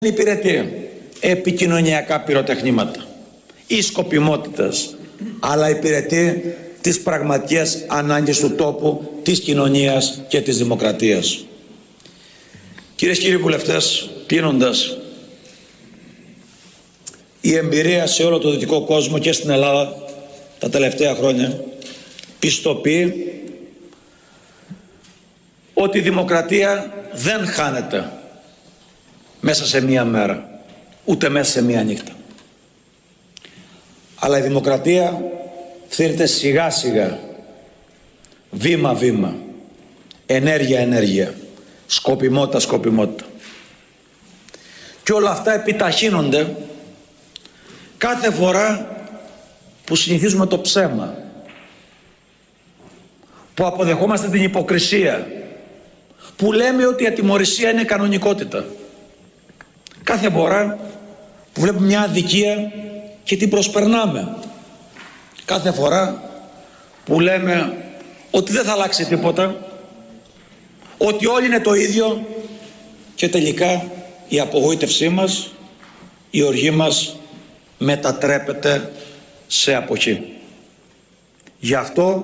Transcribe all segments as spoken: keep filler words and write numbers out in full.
υπηρετεί επικοινωνιακά πυροτεχνήματα ή σκοπιμότητας, αλλά υπηρετεί τις πραγματικές ανάγκες του τόπου, της κοινωνίας και της δημοκρατίας. Κυρίες και κύριοι βουλευτές, κλείνοντας, η εμπειρία σε όλο το δυτικό κόσμο και στην Ελλάδα τα τελευταία χρόνια πιστοποιεί ότι η δημοκρατία δεν χάνεται μέσα σε μία μέρα, ούτε μέσα σε μία νύχτα. Αλλά η δημοκρατία θύρεται σιγά σιγά, βήμα βήμα, ενέργεια ενέργεια, σκοπιμότητα σκοπιμότητα. Και όλα αυτά επιταχύνονται κάθε φορά που συνηθίζουμε το ψέμα, που αποδεχόμαστε την υποκρισία, που λέμε ότι η ατιμωρησία είναι κανονικότητα. Κάθε φορά που βλέπουμε μια αδικία και την προσπερνάμε. Κάθε φορά που λέμε ότι δεν θα αλλάξει τίποτα, ότι όλοι είναι το ίδιο, και τελικά η απογοήτευσή μας, η οργή μας μετατρέπεται σε αποχή. Γι' αυτό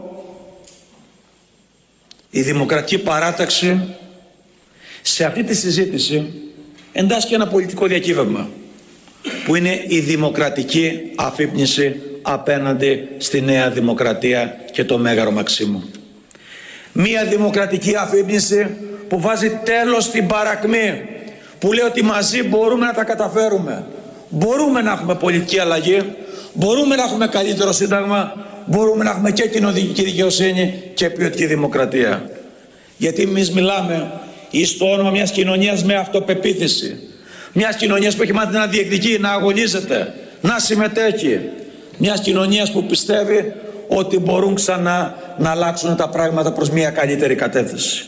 η Δημοκρατική Παράταξη σε αυτή τη συζήτηση εντάσσει και ένα πολιτικό διακύβευμα, που είναι η δημοκρατική αφύπνιση απέναντι στη Νέα Δημοκρατία και το Μέγαρο Μαξίμου. Μία δημοκρατική αφύπνιση που βάζει τέλος στην παρακμή, που λέει ότι μαζί μπορούμε να τα καταφέρουμε. Μπορούμε να έχουμε πολιτική αλλαγή, μπορούμε να έχουμε καλύτερο σύνταγμα, μπορούμε να έχουμε και κοινωνική δικαιοσύνη και ποιοτική δημοκρατία. Γιατί εμείς μιλάμε εις το όνομα μιας κοινωνίας με αυτοπεποίθηση, μιας κοινωνίας που έχει μάθει να διεκδικεί, να αγωνίζεται, να συμμετέχει, μιας κοινωνίας που πιστεύει ότι μπορούν ξανά να αλλάξουν τα πράγματα προς μια καλύτερη κατεύθυνση.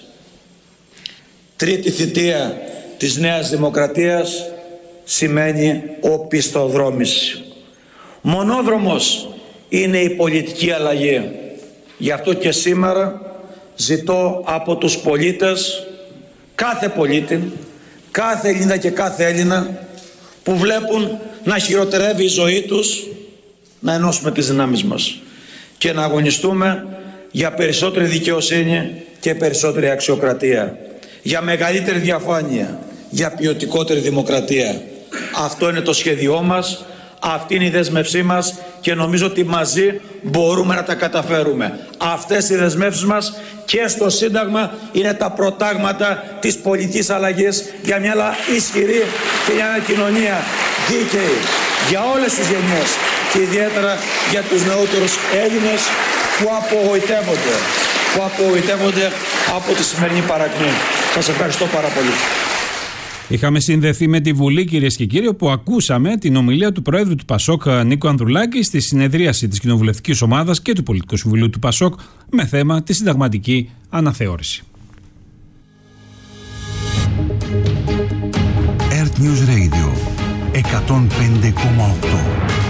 Τρίτη θητεία της Νέας Δημοκρατίας σημαίνει οπισθοδρόμηση. Μονόδρομος είναι η πολιτική αλλαγή. Γι' αυτό και σήμερα ζητώ από τους πολίτες, κάθε πολίτη, κάθε Ελληνίδα και κάθε Έλληνα που βλέπουν να χειροτερεύει η ζωή τους, να ενώσουμε τις δυνάμεις μας και να αγωνιστούμε για περισσότερη δικαιοσύνη και περισσότερη αξιοκρατία, για μεγαλύτερη διαφάνεια, για ποιοτικότερη δημοκρατία. Αυτό είναι το σχέδιό μας, αυτή είναι η δέσμευσή μας και νομίζω ότι μαζί μπορούμε να τα καταφέρουμε. Αυτές οι δεσμεύσεις μας και στο Σύνταγμα είναι τα προτάγματα της πολιτικής αλλαγής για μια άλλα ισχυρή και για μια κοινωνία δίκαιη για όλες τις γενιές και ιδιαίτερα για τους νεότερους Έλληνες που απογοητεύονται, που απογοητεύονται από τη σημερινή παρακμή. Σας ευχαριστώ πάρα πολύ. Είχαμε συνδεθεί με τη Βουλή, κυρίες και κύριοι, όπου ακούσαμε την ομιλία του Προέδρου του Πασόκ, Νίκο Ανδρουλάκη, στη συνεδρίαση της Κοινοβουλευτικής Ομάδας και του Πολιτικού Συμβουλίου του Πασόκ με θέμα τη συνταγματική αναθεώρηση. Earth News Radio εκατόν πέντε κόμμα οκτώ.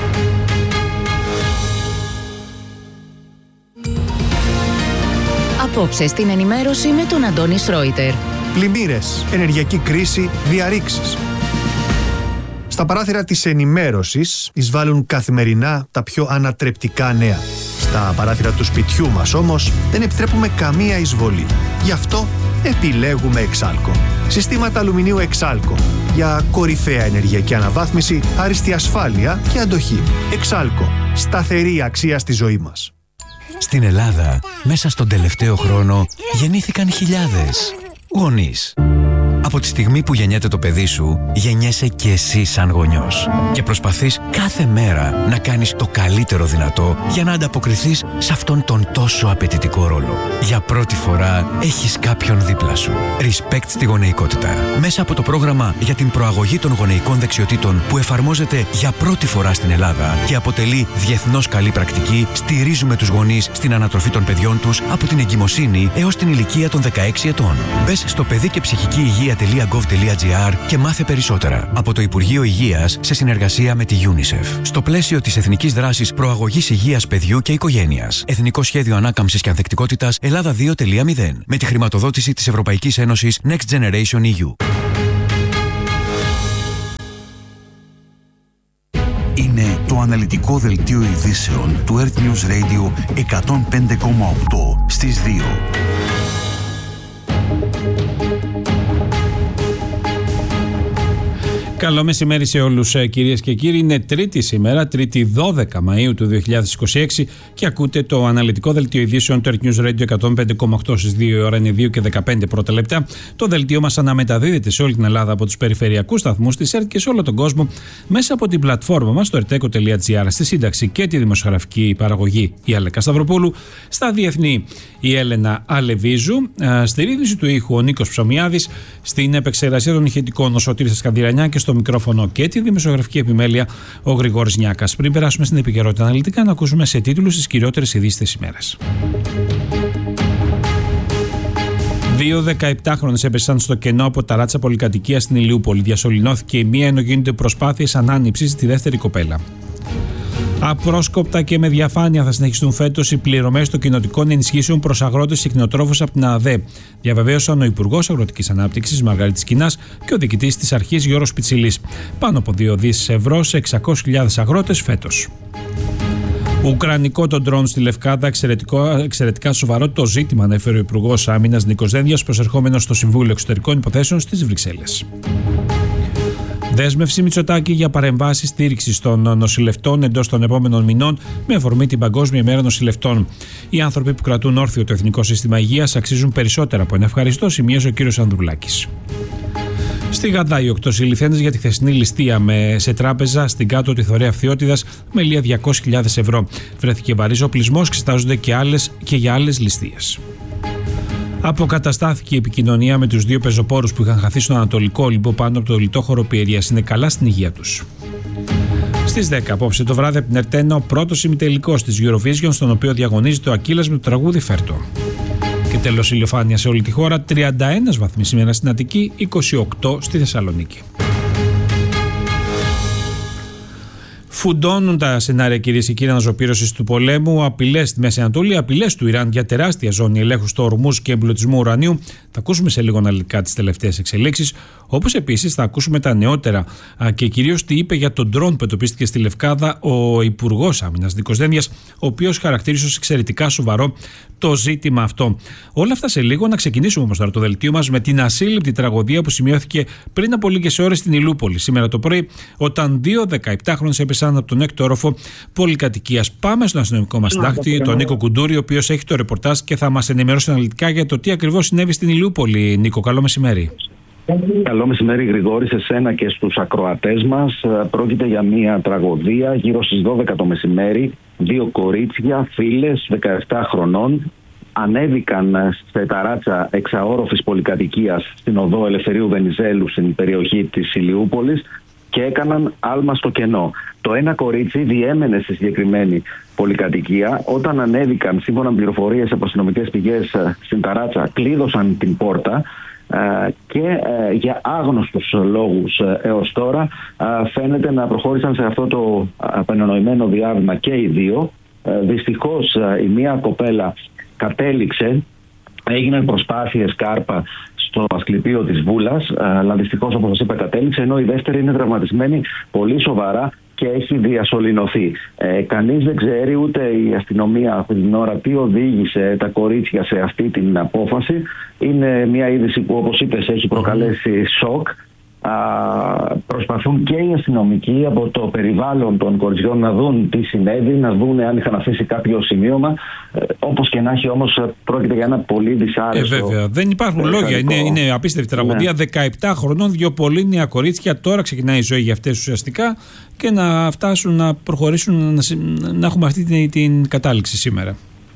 Απόψε στην ενημέρωση με τον Αντώνη Σρόιτερ. Πλημμύρες, ενεργειακή κρίση, διαρρήξεις. Στα παράθυρα της ενημέρωσης εισβάλλουν καθημερινά τα πιο ανατρεπτικά νέα. Στα παράθυρα του σπιτιού μας όμως δεν επιτρέπουμε καμία εισβολή. Γι' αυτό επιλέγουμε Εξάλκο. Συστήματα αλουμινίου Εξάλκο για κορυφαία ενεργειακή αναβάθμιση, άριστη ασφάλεια και αντοχή. Εξάλκο. Σταθερή αξία στη ζωή μας. Στην Ελλάδα, μέσα στον τελευταίο χρόνο, γεννήθηκαν χιλιάδες γονείς. Από τη στιγμή που γεννιέται το παιδί σου, γεννιέσαι και εσύ σαν γονιός. Και προσπαθείς κάθε μέρα να κάνεις το καλύτερο δυνατό για να ανταποκριθείς σε αυτόν τον τόσο απαιτητικό ρόλο. Για πρώτη φορά έχεις κάποιον δίπλα σου. Respect στη γονεϊκότητα. Μέσα από το πρόγραμμα για την προαγωγή των γονεϊκών δεξιοτήτων που εφαρμόζεται για πρώτη φορά στην Ελλάδα και αποτελεί διεθνώς καλή πρακτική, στηρίζουμε τους γονείς στην ανατροφή των παιδιών τους από την εγκυμοσύνη έως την ηλικία των δεκαέξι ετών. Μπες στο παιδί και ψυχική υγεία τελεία γκοβ τελεία τζι άρ και μάθε περισσότερα. Από το Υπουργείο Υγείας σε συνεργασία με τη UNICEF. Στο πλαίσιο της Εθνικής Δράσης Προαγωγής Υγείας Παιδιού και Οικογένειας. Εθνικό Σχέδιο Ανάκαμψης και Ανθεκτικότητας Ελλάδα δύο τελεία μηδέν. Με τη χρηματοδότηση της Ευρωπαϊκής Ένωσης Next Generation ι γιου. Είναι το αναλυτικό δελτίο ειδήσεων του Earth News Radio εκατόν πέντε κόμμα οκτώ στις δύο. Καλό μεσημέρι σε όλους, κυρίες και κύριοι. Είναι Τρίτη σήμερα, Τρίτη δώδεκα Μαΐου του δύο χιλιάδες είκοσι έξι, και ακούτε το αναλυτικό δελτίο ειδήσεων του Earth News Radio εκατόν πέντε κόμμα οκτώ στις δύο η ώρα, είναι δύο και δεκαπέντε πρώτα λεπτά. Το δελτίο μας αναμεταδίδεται σε όλη την Ελλάδα από τους περιφερειακούς σταθμούς της ΕΡΤ και σε όλο τον κόσμο μέσα από την πλατφόρμα μας, το ερτέκο τελεία τζι άρ. Στη σύνταξη και τη δημοσιογραφική παραγωγή η Αλέκα Σταυροπούλου, στα διεθνή η Έλενα Αλεβίζου, στη ρύθμιση του ήχου ο Νίκος Ψωμιάδης, στην επεξεργασία των ηχητικών ο Σωτήρης Σκανδυρανιά και στο μικρόφωνο και τη δημοσιογραφική επιμέλεια ο Γρηγόρης Νιάκας. Πριν περάσουμε στην επικαιρότητα αναλυτικά, να ακούσουμε σε τίτλους τις κυριότερες ειδήσεις της ημέρας. Δύο δεκαεπτάχρονες έπεσαν στο κενό από ταράτσα πολυκατοικία στην Ηλιούπολη. Διασωληνώθηκε η μία, ενώ γίνονται προσπάθειες ανάνυψης στη δεύτερη κοπέλα. Απρόσκοπτα και με διαφάνεια θα συνεχιστούν φέτος οι πληρωμές των κοινοτικών ενισχύσεων προς αγρότες και κτηνοτρόφους από την ΑΔΕ, διαβεβαίωσαν ο Υπουργός Αγροτικής Ανάπτυξης Μαργαρίτης Κινάς και ο διοικητής της αρχής Γιώργος Πιτσιλής. Πάνω από δύο δισεκατομμύρια ευρώ σε εξακόσιες χιλιάδες αγρότες φέτος. Ουκρανικό το ντρόν στη Λευκάδα, εξαιρετικά σοβαρό το ζήτημα, ανέφερε ο Υπουργός Άμυνας Νίκος Δένδιας, προσερχόμενος στο Συμβούλιο Εξωτερικών Υποθέσεων στις Βρυξέλλες. Δέσμευση Μητσοτάκη για παρεμβάσεις στήριξης των νοσηλευτών εντός των επόμενων μηνών με αφορμή την Παγκόσμια Μέρα Νοσηλευτών. Οι άνθρωποι που κρατούν όρθιο το Εθνικό Σύστημα Υγείας αξίζουν περισσότερα από ένα ευχαριστώ, σημείωσε ο κ. Ανδρουλάκης. Στη Γαδά, οι οκτώ συλληφθέντες για τη χθεσινή ληστεία με, σε τράπεζα στην κάτω τη Θωρέα Φθιώτιδας με λία διακόσιες χιλιάδες ευρώ. Βρέθηκε βαρύς οπλισμός, εξετάζονται και, άλλες, και για άλλες ληστείες. Αποκαταστάθηκε η επικοινωνία με τους δύο πεζοπόρους που είχαν χαθεί στον Ανατολικό Όλυμπο πάνω από το λιτόχωρο Πιερίας. Είναι καλά στην υγεία τους. Στις δέκα απόψε το βράδυ από την Ερτένα, ο πρώτος ημιτελικός της Eurovision, στον οποίο διαγωνίζεται ο Ακύλας με το τραγούδι Φέρτο. Και τέλος ηλιοφάνεια σε όλη τη χώρα, τριάντα ένα βαθμοί σήμερα στην Αττική, είκοσι οκτώ στη Θεσσαλονίκη. Φουντώνουν τα σενάρια, κυρίες και κύριοι, αναζωπήρωσης του πολέμου, απειλές στη Μέση Ανατολή, απειλές του Ιράν για τεράστια ζώνη ελέγχου στο Ορμούζ και εμπλουτισμού ουρανίου. Θα ακούσουμε σε λίγο αναλυτικά τις τελευταίες εξελίξεις, όπως επίσης θα ακούσουμε τα νεότερα και κυρίως τι είπε για τον ντρόν που εντοπίστηκε στη Λευκάδα ο Υπουργός Άμυνας Νίκος Δένδιας, ο οποίος χαρακτήρισε ως εξαιρετικά σοβαρό το ζήτημα αυτό. Όλα αυτά σε λίγο. Να ξεκινήσουμε όμως τώρα το δελτίο μας με την ασύλληπτη τραγωδία που σημειώθηκε πριν από λίγες ώρες στην Ηλιούπολη σήμερα το πρωί, όταν δύο δεκαεπτάχρονες έπεσαν από τον έκτο όροφο πολυκατοικίας. Πάμε στον αστυνομικό μας συντάκτη, τον Νίκο Κουντούρη, ο οποίος έχει το ρεπορτάζ και θα μας ενημερώσει αναλυτικά για το τι ακριβώς συνέβη στην Ηλιούπολη. Νίκο, καλό μεσημέρι. Καλό μεσημέρι, Γρηγόρη, σε σένα και στους ακροατές μας. Πρόκειται για μια τραγωδία γύρω στις δώδεκα το μεσημέρι. Δύο κορίτσια, φίλες, δεκαεπτά χρονών, ανέβηκαν σε ταράτσα εξαόροφης πολυκατοικίας στην οδό Ελευθερίου Βενιζέλου στην περιοχή της Ηλιούπολης και έκαναν άλμα στο κενό. Το ένα κορίτσι διέμενε στη συγκεκριμένη πολυκατοικία. Όταν ανέβηκαν, σύμφωνα με πληροφορίες από αστυνομικές πηγές στην ταράτσα, κλείδωσαν την πόρτα και για άγνωστους λόγους έως τώρα φαίνεται να προχώρησαν σε αυτό το απεννοημένο διάβημα και οι δύο. Δυστυχώς η μία κοπέλα κατέληξε, έγιναν προσπάθειες κάρπα στο ασκληπείο της Βούλας, αλλά δυστυχώς, όπως σας είπα, κατέληξε, ενώ η δεύτερη είναι τραυματισμένη πολύ σοβαρά και έχει διασωληνωθεί. Ε, κανείς δεν ξέρει, ούτε η αστυνομία αυτή την ώρα, τι οδήγησε τα κορίτσια σε αυτή την απόφαση. Είναι μια είδηση που, όπως είπες, έχει προκαλέσει σοκ. Α, προσπαθούν και οι αστυνομικοί από το περιβάλλον των κοριτσιών να δουν τι συνέβη, να δουν αν είχαν αφήσει κάποιο σημείωμα. Ε, όπως και να έχει, όμως, πρόκειται για ένα πολύ δυσάρεστο. Ε, βέβαια. Δεν υπάρχουν ε, λόγια. Είναι, είναι απίστευτη τραγωδία. Ναι. δεκαεπτά χρονών, δύο πολύ νέα κορίτσια. Τώρα ξεκινάει η ζωή για αυτές ουσιαστικά και να φτάσουν να προχωρήσουν, να, να έχουμε αυτή την, την κατάληξη σήμερα.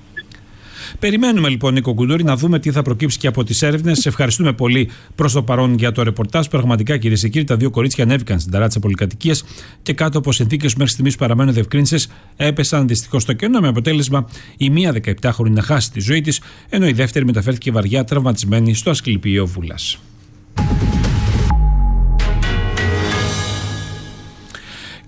Περιμένουμε λοιπόν, Νίκο Κουντούρη, να δούμε τι θα προκύψει και από τις έρευνες. Σε ευχαριστούμε πολύ προς το παρόν για το ρεπορτάζ. Πραγματικά, κυρίες και κύριοι, τα δύο κορίτσια ανέβηκαν στην ταράτσα πολυκατοικίας και κάτω από συνθήκες που μέχρι στιγμής παραμένουν διευκρίνησες, έπεσαν δυστυχώς στο κενό, με αποτέλεσμα η μία δεκαεπτάχρονη να χάσει τη ζωή της, ενώ η δεύτερη μεταφέρθηκε βαριά τραυματισμένη στο ασκληπείο Βούλας.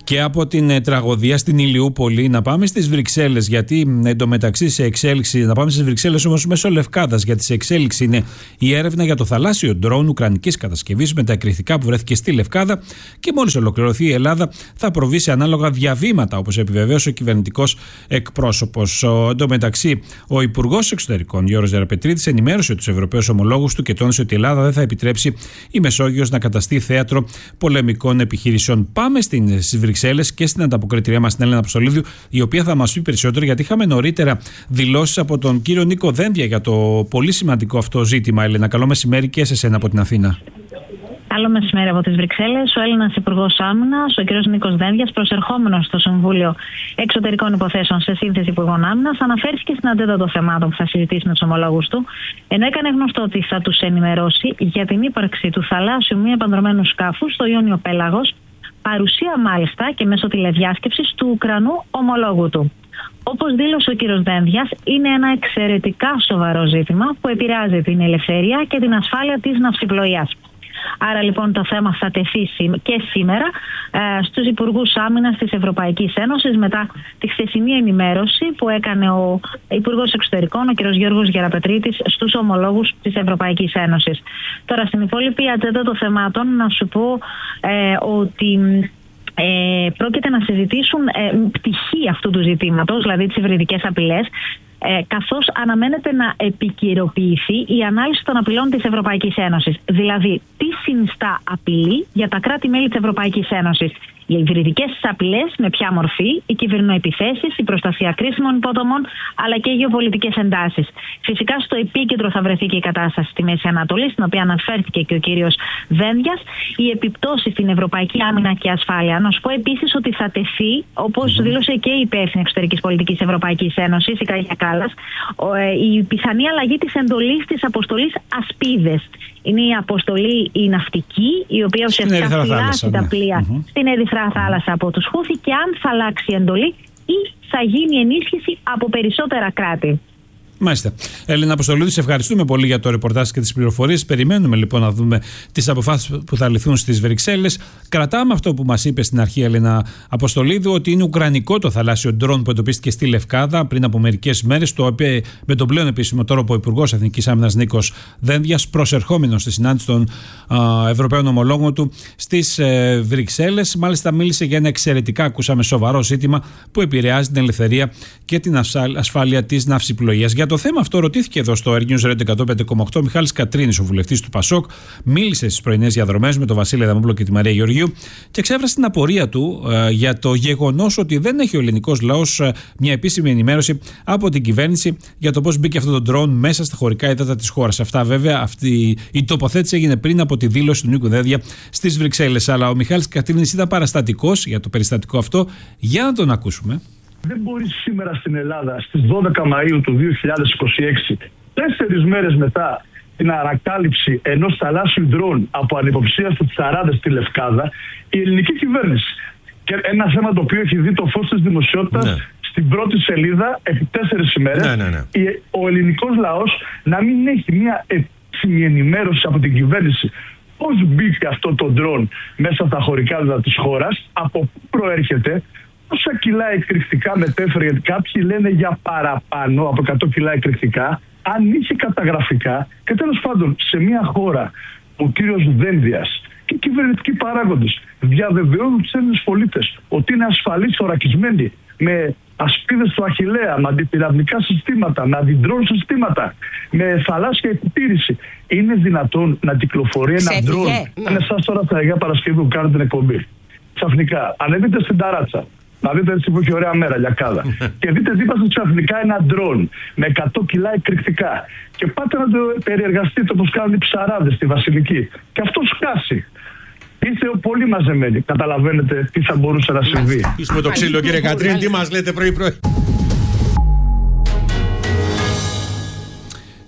Και από την ε, τραγωδία στην Ηλιούπολη να πάμε στις Βρυξέλλες, γιατί εντωμεταξύ σε εξέλιξη, να πάμε στις Βρυξέλλες όμως μέσω Λευκάδας, γιατί σε εξέλιξη είναι η έρευνα για το θαλάσσιο ντρόουν ουκρανικής κατασκευής με τα εκρηκτικά που βρέθηκε στη Λευκάδα, και μόλις ολοκληρωθεί η Ελλάδα θα προβεί σε ανάλογα διαβήματα, όπως επιβεβαίωσε ο κυβερνητικός εκπρόσωπος. Εντωμεταξύ, ο Υπουργός Εξωτερικών Γιώργος Γεραπετρίδης ενημέρωσε τους Ευρωπαίους ομολόγους του και τόνισε ότι η Ελλάδα δεν θα επιτρέψει η Μεσόγειος να καταστεί θέατρο πολεμικών επιχειρήσεων. Πάμε στις Βρυξέλλες και στην ανταποκριτήριά μας, την Έλενα Αποστολίδου, η οποία θα μας πει περισσότερο, γιατί είχαμε νωρίτερα δηλώσεις από τον κύριο Νίκο Δένδια για το πολύ σημαντικό αυτό ζήτημα. Έλενα, καλό μεσημέρι και σε εσένα από την Αθήνα. Καλό μεσημέρι από τις Βρυξέλλες. Ο Έλληνας Υπουργός Άμυνας, ο κ. Νίκος Δένδιας, προσερχόμενος στο Συμβούλιο Εξωτερικών Υποθέσεων σε σύνθεση Υπουργών Άμυνας, αναφέρθηκε στην ατζέντα των θεμάτων που θα συζητήσει με τους ομολόγους του, ενώ έκανε γνωστό ότι θα τους ενημερώσει για την ύπαρξη του θαλάσσιου μη επανδρωμένου σκάφου στο Ιόνιο Πέλαγος, παρουσία μάλιστα και μέσω τηλεδιάσκεψης του Ουκρανού ομολόγου του. Όπως δήλωσε ο κ. Δένδιας, είναι ένα εξαιρετικά σοβαρό ζήτημα που επηρεάζει την ελευθερία και την ασφάλεια της ναυσιπλοείας. Άρα λοιπόν το θέμα θα τεθεί και σήμερα ε, στους Υπουργούς Άμυνας της Ευρωπαϊκής Ένωσης, μετά τη χθεσινή ενημέρωση που έκανε ο Υπουργός Εξωτερικών, ο κ. Γιώργος Γεραπετρίδης, στους ομολόγους της Ευρωπαϊκής Ένωσης. Τώρα στην υπόλοιπη ατζέντα των θεμάτων να σου πω ε, ότι ε, πρόκειται να συζητήσουν ε, πτυχή αυτού του ζητήματος, δηλαδή τις υβριδικές απειλές, Ε, καθώς αναμένεται να επικαιροποιηθεί η ανάλυση των απειλών της Ευρωπαϊκής Ένωσης. Δηλαδή, τι συνιστά απειλή για τα κράτη-μέλη της Ευρωπαϊκής Ένωσης. Οι υβριδικές απειλές, με ποια μορφή, οι κυβερνοεπιθέσεις, η προστασία κρίσιμων υποδομών, αλλά και οι γεωπολιτικές εντάσεις. Φυσικά, στο επίκεντρο θα βρεθεί και η κατάσταση στη Μέση Ανατολή, στην οποία αναφέρθηκε και ο κύριος Δένδιας, οι επιπτώσεις στην ευρωπαϊκή άμυνα και ασφάλεια. Να σου πω επίσης ότι θα τεθεί, όπως mm-hmm. δήλωσε και η υπεύθυνη εξωτερικής πολιτικής Ευρωπαϊκής Ένωσης, η Καγιά Κάλλας, η πιθανή αλλαγή της εντολής της αποστολής Ασπίδες. Είναι η αποστολή η ναυτική, η οποία ουσιαστικά φυλάσσει τα πλοία mm-hmm. στην Ερυθρά Θάλασσα από τους Χούθη, και αν θα αλλάξει εντολή ή θα γίνει ενίσχυση από περισσότερα κράτη. Μάλιστα. Έλληνα Αποστολίδου, σε ευχαριστούμε πολύ για το ρεπορτάζ και τις πληροφορίες. Περιμένουμε λοιπόν να δούμε τις αποφάσεις που θα ληφθούν στις Βρυξέλλες. Κρατάμε αυτό που μας είπε στην αρχή, Έλληνα Αποστολίδου, ότι είναι ουκρανικό το θαλάσσιο ντρόν που εντοπίστηκε στη Λευκάδα πριν από μερικές μέρες, το οποίο με τον πλέον επίσημο τρόπο ο Υπουργός Εθνικής Άμυνας Νίκος Δένδιας, προσερχόμενος στη συνάντηση των α, Ευρωπαίων ομολόγων του στις ε, Βρυξέλλες. Μάλιστα, μίλησε για ένα εξαιρετικά, ακούσαμε, σοβαρό ζήτημα που επηρεάζει την ελευθερία και την ασφάλεια της ναυσιπλοείας. Για το θέμα αυτό ρωτήθηκε εδώ στο Air News Radio εκατόν πέντε κόμμα οκτώ ο Μιχάλης Κατρίνης, ο βουλευτής του Πασόκ. Μίλησε στις πρωινές διαδρομές με τον Βασίλη Αδαμόπουλο και τη Μαρία Γεωργίου και εξέφρασε την απορία του ε, για το γεγονός ότι δεν έχει ο ελληνικός λαός ε, μια επίσημη ενημέρωση από την κυβέρνηση για το πώς μπήκε αυτό το ντρόουν μέσα στα χωρικά ύδατα της χώρας. Αυτά βέβαια, αυτή η τοποθέτηση έγινε πριν από τη δήλωση του Νίκου Δένδια στις Βρυξέλλες. Αλλά ο Μιχάλης Κατρίνης ήταν παραστατικός για το περιστατικό αυτό. Για να τον ακούσουμε. Δεν μπορεί σήμερα στην Ελλάδα στις δώδεκα Μαΐου του δύο χιλιάδες είκοσι έξι, τέσσερις μέρες μετά την ανακάλυψη ενός θαλάσσιου ντρόουν από ανυποψίαστους ψαράδες στη Λευκάδα, η ελληνική κυβέρνηση, και ένα θέμα το οποίο έχει δει το φως της δημοσιότητας, ναι, στην πρώτη σελίδα επί τέσσερις ημέρες, ναι, ναι, ναι. ο ελληνικός λαός να μην έχει μια επίσημη ενημέρωση από την κυβέρνηση πώς μπήκε αυτό το ντρόουν μέσα στα χωρικά ύδατα της χώρας, από πού προέρχεται, πόσα κιλά εκρηκτικά μετέφερε, γιατί κάποιοι λένε για παραπάνω από εκατό κιλά εκρηκτικά, αν είχε καταγραφικά, και τέλος πάντων σε μια χώρα που ο κύριος Δένδιας και οι κυβερνητικοί παράγοντες διαβεβαιώνουν τους Έλληνες πολίτες ότι είναι ασφαλείς, θωρακισμένοι με ασπίδες του Αχιλλέα, με αντιπυραυλικά συστήματα, με αντιντρόν συστήματα, με θαλάσσια επιτήρηση. Είναι δυνατόν να κυκλοφορεί ένα ντρόν? Ναι. Είναι σαν τώρα τα Αγία Παρασκευή που κάνουν την εκπομπή. Ξαφνικά ανέβείτε στην ταράτσα, να δείτε έτσι που έχει ωραία μέρα, Λιακάδα, και δείτε δίπλα ξαφνικά ένα ντρόν με εκατό κιλά εκρηκτικά, και πάτε να το περιεργαστείτε όπως κάνουν οι ψαράδες στη Βασιλική, και αυτό σκάσει. Είστε πολύ μαζεμένοι. Καταλαβαίνετε τι θα μπορούσε να συμβεί. Πείσουμε το ξύλο, κύριε Κατρίνη, τι μας λέτε πρωί-πρωί.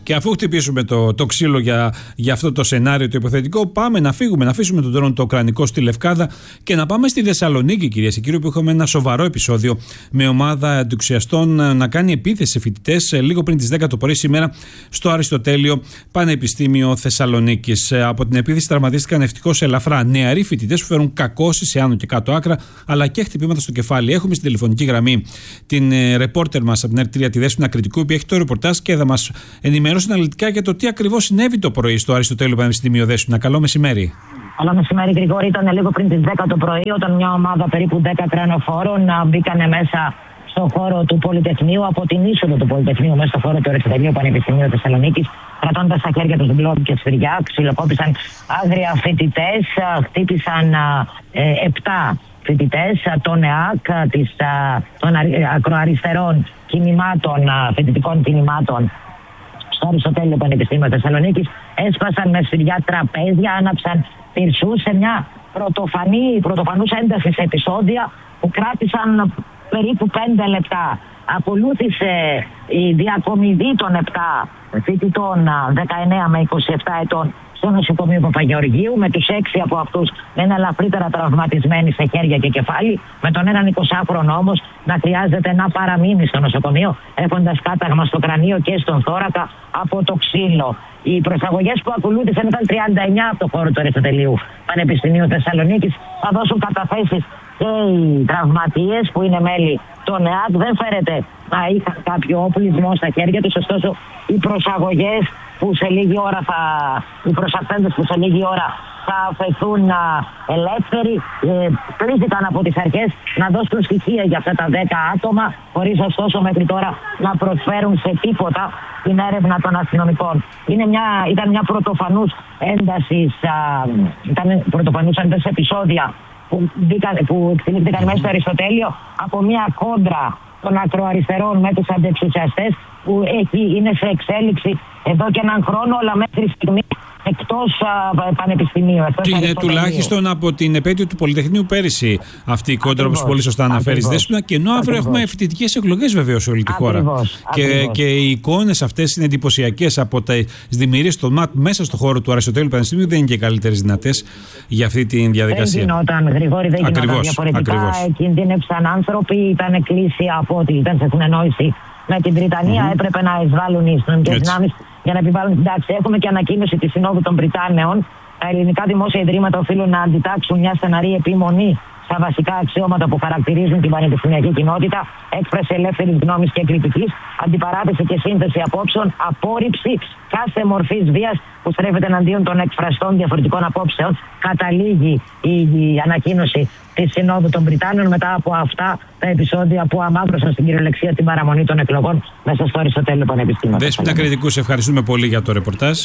Και αφού χτυπήσουμε το, το ξύλο για, για αυτό το σενάριο το υποθετικό, πάμε να φύγουμε, να αφήσουμε τον drone το ουκρανικό στη Λευκάδα και να πάμε στη Θεσσαλονίκη, κυρίες και κύριοι, που είχαμε ένα σοβαρό επεισόδιο με ομάδα εντουξιαστών να κάνει επίθεση σε φοιτητές λίγο πριν τις δέκα το πρωί σήμερα στο Αριστοτέλειο Πανεπιστήμιο Θεσσαλονίκης. Από την επίθεση τραυματίστηκαν ευτυχώς ελαφρά νεαροί φοιτητές που φέρουν κακώσεις σε άνω και κάτω άκρα, αλλά και χτυπήματα στο κεφάλι. Έχουμε στην τηλεφωνική γραμμή την ε, ρεπόρτερ μας από την Ερ τρία, τη Δέσποινα Κρητικού, που έχει το ρεπορτάζ και θα μας ενημερώσει αναλυτικά για το τι ακριβώς συνέβη το πρωί στο Αριστοτέλειο Πανεπιστήμιο. Δέσποινα, καλό μεσημέρι. Καλό μεσημέρι, Γρηγόρη. Ήταν λίγο πριν τις δέκα το πρωί, όταν μια ομάδα περίπου δέκα τρενοφόρων μπήκανε μέσα στο χώρο του Πολυτεχνείου, από την είσοδο του Πολυτεχνείου, μέσα στο χώρο του Αριστοτελείου Πανεπιστημίου Θεσσαλονίκης, κρατώντας στα χέρια τους γκλόμπ και σφυριά, ξυλοκόπησαν άγρια φοιτητές, χτύπησαν ε, επτά φοιτητές των ΕΑΚ, της, των ακροαριστερών κινημάτων, φοιτητικών κινημάτων στο Αριστοτέλειο Πανεπιστήμιο Θεσσαλονίκης, έσπασαν με σφυριά τραπέζια, άναψαν πυρσούς σε μια πρωτοφανή, πρωτοφανούς ένταση σε επεισόδια που κράτησαν περίπου πέντε λεπτά. Ακολούθησε η διακομιδή των επτά φοιτητών δεκαεννέα με είκοσι επτά ετών στο νοσοκομείο Παπαγεωργίου, με τους έξι από αυτούς να είναι ελαφρύτερα τραυματισμένοι σε χέρια και κεφάλι, με τον έναν εικοσάχρονο όμως να χρειάζεται να παραμείνει στο νοσοκομείο, έχοντας κάταγμα στο κρανίο και στον θώρακα από το ξύλο. Οι προσαγωγές που ακολούθησαν ήταν τριάντα εννέα από το χώρο του Αριστοτελείου Πανεπιστημίου Θεσσαλονίκης. Θα δώσουν καταθέσεις και οι τραυματίες που είναι μέλη των ΕΑΚ. Δεν φέρεται να είχαν κάποιο όπλισμό στα χέρια τους, ωστόσο οι προσαγωγές που σε λίγη ώρα θα, οι προσαρτέντες που σε λίγη ώρα θα αφαιθούν ελεύθεροι, ε, κλήθηκαν από τις αρχές να δώσουν στοιχεία για αυτά τα δέκα άτομα, χωρίς ωστόσο μέχρι τώρα να προσφέρουν σε τίποτα την έρευνα των αστυνομικών. Είναι μια, ήταν μια πρωτοφανούς έντασης, α, ήταν πρωτοφανούς έντασης επεισόδια που, που εκτελήθηκαν μέσα στο Αριστοτέλειο από μια κόντρα των ακροαριστερών με τους αντεξουσιαστές που έχει, είναι σε εξέλιξη εδώ και έναν χρόνο, αλλά μέχρι στιγμή εκτός α, πανεπιστημίου. Και είναι τουλάχιστον από την επέτειο του Πολυτεχνείου πέρυσι αυτή η κόντρα, όπως πολύ σωστά αναφέρεις, Δέσποινα, και ενώ αύριο έχουμε φοιτητικές εκλογές βεβαίως σε όλη τη χώρα. Ακριβώς, και, ακριβώς. και οι εικόνες αυτές είναι εντυπωσιακές από τις δημιουργίες των ΜΑΤ μέσα στο χώρο του Αριστοτέλειου Πανεπιστημίου, δεν είναι και οι καλύτερες δυνατές για αυτή τη διαδικασία. Δεν γινόταν, Γρηγόρη, δεν γινόταν ακριβώς, διαφορετικά. Ακριβώς. Κινδύνευσαν άνθρωποι, ήταν κλείσει από ό,τι ήταν σε συνεννόηση με την Βρυτανία, mm-hmm. έπρεπε να εισβάλλουν οι αστυνομικές δυνάμεις για να επιβάλλουν την τάξη. Έχουμε και ανακοίνωση της Συνόδου των Βρυτάνεων. Τα ελληνικά δημόσια ιδρύματα οφείλουν να αντιτάξουν μια στεναρή επιμονή στα βασικά αξιώματα που χαρακτηρίζουν την πανεπιστημιακή κοινότητα, έκφραση ελεύθερης γνώμης και κριτικής, αντιπαράθεση και σύνθεση απόψεων, απόρριψη κάθε μορφής βίας που στρέφεται εναντίον των εκφραστών διαφορετικών απόψεων. Καταλήγει η, η ανακοίνωση της Συνόδου των Βρυτάνεων μετά από αυτά τα επεισόδια που αμαύρωσαν στην κυριολεξία την παραμονή των εκλογών μέσα στο Αριστοτέλειο Πανεπιστήμιο. Δέσποινα Κρητικού, σε ευχαριστούμε πολύ για το ρεπορτάζ.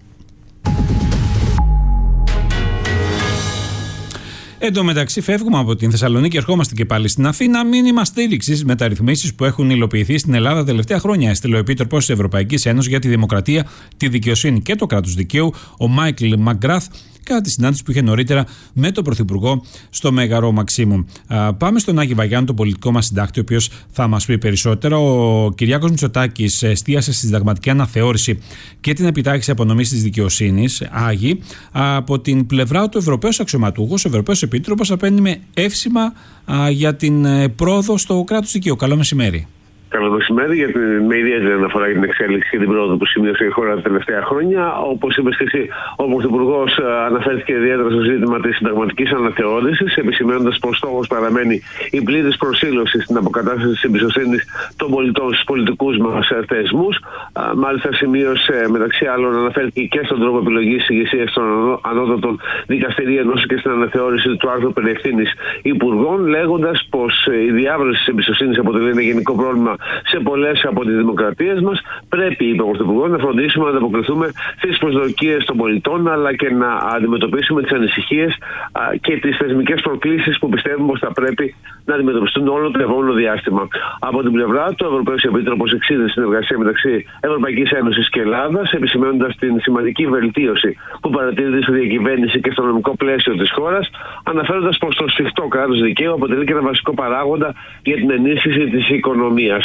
Εν τω μεταξύ, φεύγουμε από την Θεσσαλονίκη και ερχόμαστε και πάλι στην Αθήνα. Μήνυμα στήριξη στις μεταρρυθμίσεις που έχουν υλοποιηθεί στην Ελλάδα τα τελευταία χρόνια. Έστειλε ο Επίτροπος της Ευρωπαϊκής Ένωσης για τη Δημοκρατία, τη Δικαιοσύνη και το Κράτος Δικαίου, ο Μάικλ Μαγκράθ, κατά τη συνάντηση που είχε νωρίτερα με τον Πρωθυπουργό στο Μέγαρο Μαξίμου. Α, πάμε στον Άκη Βαγιάννη, τον πολιτικό μας συντάκτη, ο οποίος θα μας πει περισσότερα. Ο Κυριάκος Μητσοτάκης εστίασε στη συνταγματική αναθεώρηση και την επιτάχυνση απονομής της δικαιοσύνης. Άγιοι, από την πλευρά του Ευρωπαίος αξιωματούχος, ο Ευρωπαίος Επίτροπος απένιμε εύσημα α, για την ε, πρόοδο στο κράτος δικαίου. Καλό μεσημέρι. Καλό μεσημέρι, γιατί με ιδιαίτερη αναφορά για την εξέλιξη και την πρόοδο που σημείωσε η χώρα τα τελευταία χρόνια. Όπως είπες και εσύ, ο Πρωθυπουργός αναφέρθηκε ιδιαίτερα στο ζήτημα της συνταγματικής αναθεώρησης, επισημαίνοντας πως στόχος παραμένει η πλήρης προσήλωση στην αποκατάσταση της εμπιστοσύνης των πολιτών στους πολιτικούς μας θεσμούς. Μάλιστα, σημείωσε μεταξύ άλλων, αναφέρθηκε και στον τρόπο επιλογής της ηγεσίας των ανώτατων δικαστηρίων, όσο και στην αναθεώρηση του άρθρου περί ευθύνης υπουργών, λέγοντας πως η διάβρωση της εμπιστοσύνης αποτελεί ένα γενικό πρόβλημα σε πολλές από τις δημοκρατίες μας. Πρέπει, είπε ο Πρωθυπουργός, να φροντίσουμε να ανταποκριθούμε στις προσδοκίες των πολιτών, αλλά και να αντιμετωπίσουμε τις ανησυχίες α, και τις θεσμικές προκλήσεις που πιστεύουμε πως θα πρέπει να αντιμετωπιστούν όλο το επόμενο διάστημα. Από την πλευρά του, ο Ευρωπαίος Επίτροπος εξήγησε συνεργασία μεταξύ Ευρωπαϊκής Ένωσης και Ελλάδας, επισημαίνοντας την σημαντική βελτίωση που παρατηρείται στη διακυβέρνηση και στο νομικό πλαίσιο της χώρας, αναφέροντας πως το σφιχτό κράτος δικαίου αποτελεί και ένα βασικό παράγοντα για την ενίσχυση της οικονομίας.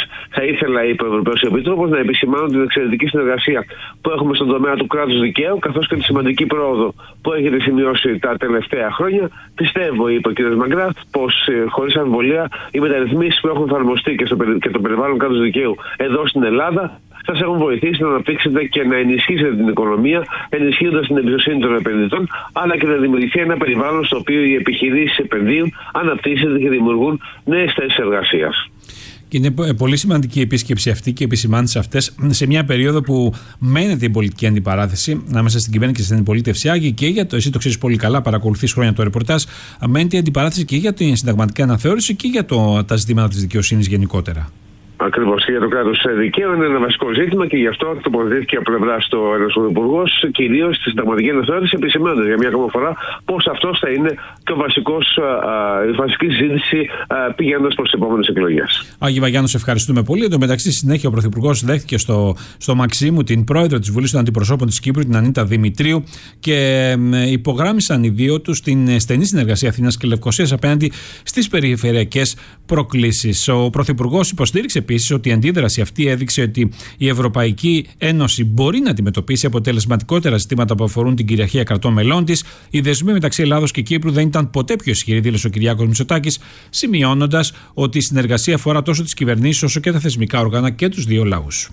θα ήθελα, είπε ο Ευρωπαίος Επίτροπος, να επισημάνω την εξαιρετική συνεργασία που έχουμε στον τομέα του κράτους δικαίου, καθώς και τη σημαντική πρόοδο που έχετε σημειώσει τα τελευταία χρόνια. Πιστεύω, είπε ο κ. Μαγκράθ, πως χωρίς αμφιβολία οι μεταρρυθμίσεις που έχουν εφαρμοστεί και, στο, και το περιβάλλον κράτους δικαίου εδώ στην Ελλάδα σας έχουν βοηθήσει να αναπτύξετε και να ενισχύσετε την οικονομία, ενισχύοντας την εμπιστοσύνη των επενδυτών, αλλά και να δημιουργηθεί ένα περιβάλλον στο οποίο οι επιχειρήσεις επενδύουν, αναπτύσσονται και δημιουργούν νέες θέσεις εργασίας. Και είναι πολύ σημαντική η επίσκεψη αυτή και οι επισημάνσεις αυτές σε μια περίοδο που μένεται η πολιτική αντιπαράθεση ανάμεσα στην κυβέρνηση και στην αντιπολίτευση. Άγιοι και για το, εσύ το ξέρεις πολύ καλά, παρακολουθείς χρόνια το ρεπορτάζ, μένεται η αντιπαράθεση και για την συνταγματική αναθεώρηση και για το, τα ζητήματα της δικαιοσύνης γενικότερα. Ακριβώς, και για το κράτος δικαίου είναι ένα βασικό ζήτημα και γι' αυτό τοποθετήθηκε από πλευρά του Έλληνας Υπουργός, κυρίως στη συνταγματική αναθεώρηση, επισημάνοντας για μια ακόμα φορά πως αυτός θα είναι και ο βασικός, α, η βασική συζήτηση πηγαίνοντας προς τις επόμενες εκλογές. Άγιε Βαγιάννου, σε ευχαριστούμε πολύ. Εν τω μεταξύ, στη συνέχεια ο Πρωθυπουργός δέχτηκε στο, στο Μαξίμου την πρόεδρο της Βουλής των Αντιπροσώπων της Κύπρου, την Ανίτα Δημητρίου, και υπογράμμισαν οι δύο τους την στενή συνεργασία Αθήνας και Λευκωσίας απέναντι στις περιφερειακές προκλήσεις. Ο Πρωθυπουργός υποστήριξε επίσης ότι η αντίδραση αυτή έδειξε ότι η Ευρωπαϊκή Ένωση μπορεί να αντιμετωπίσει αποτελεσματικότερα ζητήματα που αφορούν την κυριαρχία κρατών μελών της. Οι δεσμοί μεταξύ Ελλάδος και Κύπρου δεν ήταν ποτέ πιο ισχυροί, δήλωσε ο Κυριάκος Μητσοτάκης, σημειώνοντας ότι η συνεργασία αφορά τόσο τις κυβερνήσεις όσο και τα θεσμικά όργανα και τους δύο λαούς.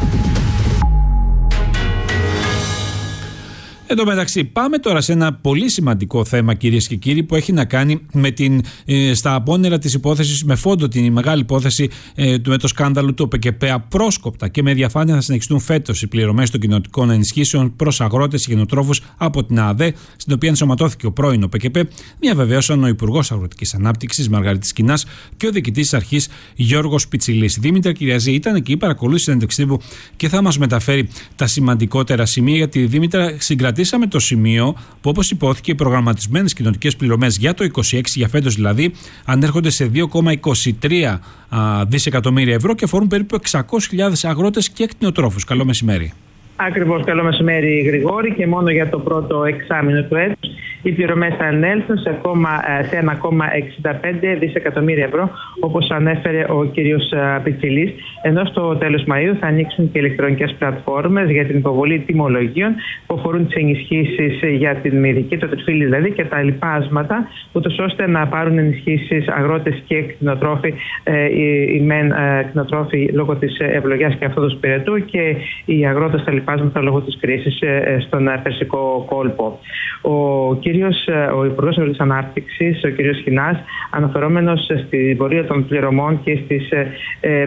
Εν τω μεταξύ, πάμε τώρα σε ένα πολύ σημαντικό θέμα, κυρίες και κύριοι, που έχει να κάνει με την, ε, στα απόνερα της υπόθεσης, με φόντο την μεγάλη υπόθεση ε, με το σκάνδαλο του ΟΠΕΚΕΠΕ. Απρόσκοπτα και με διαφάνεια θα συνεχιστούν φέτος οι πληρωμές των κοινοτικών ενισχύσεων προς αγρότες και γενοτρόφους από την ΑΔΕ, στην οποία ενσωματώθηκε ο πρώην ΟΠΕΚΕΠΕ. Μια βεβαίωσαν ο Υπουργός Αγροτικής Ανάπτυξης Μαργαρίτης Κινάς και ο διοικητής της αρχής Γιώργος Πιτσιλής. Δήμητρα Κυριαζή ήταν εκεί, παρακολούθησε την συνέντευξη τύπου και θα μας μεταφέρει τα σημαντικότερα σημεία, γιατί η Δήμητρα συγκρατεί. Ζήσαμε το σημείο που, όπως υπόθηκε, οι προγραμματισμένες κοινοτικές πληρωμές για το είκοσι έξι, για φέτος δηλαδή, ανέρχονται σε δύο κόμμα είκοσι τρία δισεκατομμύρια ευρώ και αφορούν περίπου εξακόσιες χιλιάδες αγρότες και κτηνοτρόφους. Καλό μεσημέρι. Ακριβώς, καλό μεσημέρι Γρηγόρη, και μόνο για το πρώτο εξάμηνο του έτους οι πληρωμές θα ανέλθουν σε, σε ένα κόμμα εξήντα πέντε δισεκατομμύρια ευρώ, όπως ανέφερε ο κύριος Πιτσιλής, ενώ στο τέλος Μαΐου θα ανοίξουν και ηλεκτρονικές πλατφόρμες για την υποβολή τιμολογίων που αφορούν τις ενισχύσεις για την μυδική, το τριφύλι δηλαδή, και τα λοιπάσματα, ούτως ώστε να πάρουν ενισχύσεις αγρότες και κτηνοτρόφοι, ε, οι, οι μεν ε, κτηνοτρόφοι λόγω της ευλογιάς και αυτού του πυρετού, και οι αγρότες τα λοιπάσματα λόγω της κρίσης ε, στον Περσικό κόλπο. Ο κύριος, ο Υπουργός Αγροτικής Ανάπτυξης, ο κύριος Κινάς, αναφερόμενος στην πορεία των πληρωμών και στις, ε, ε,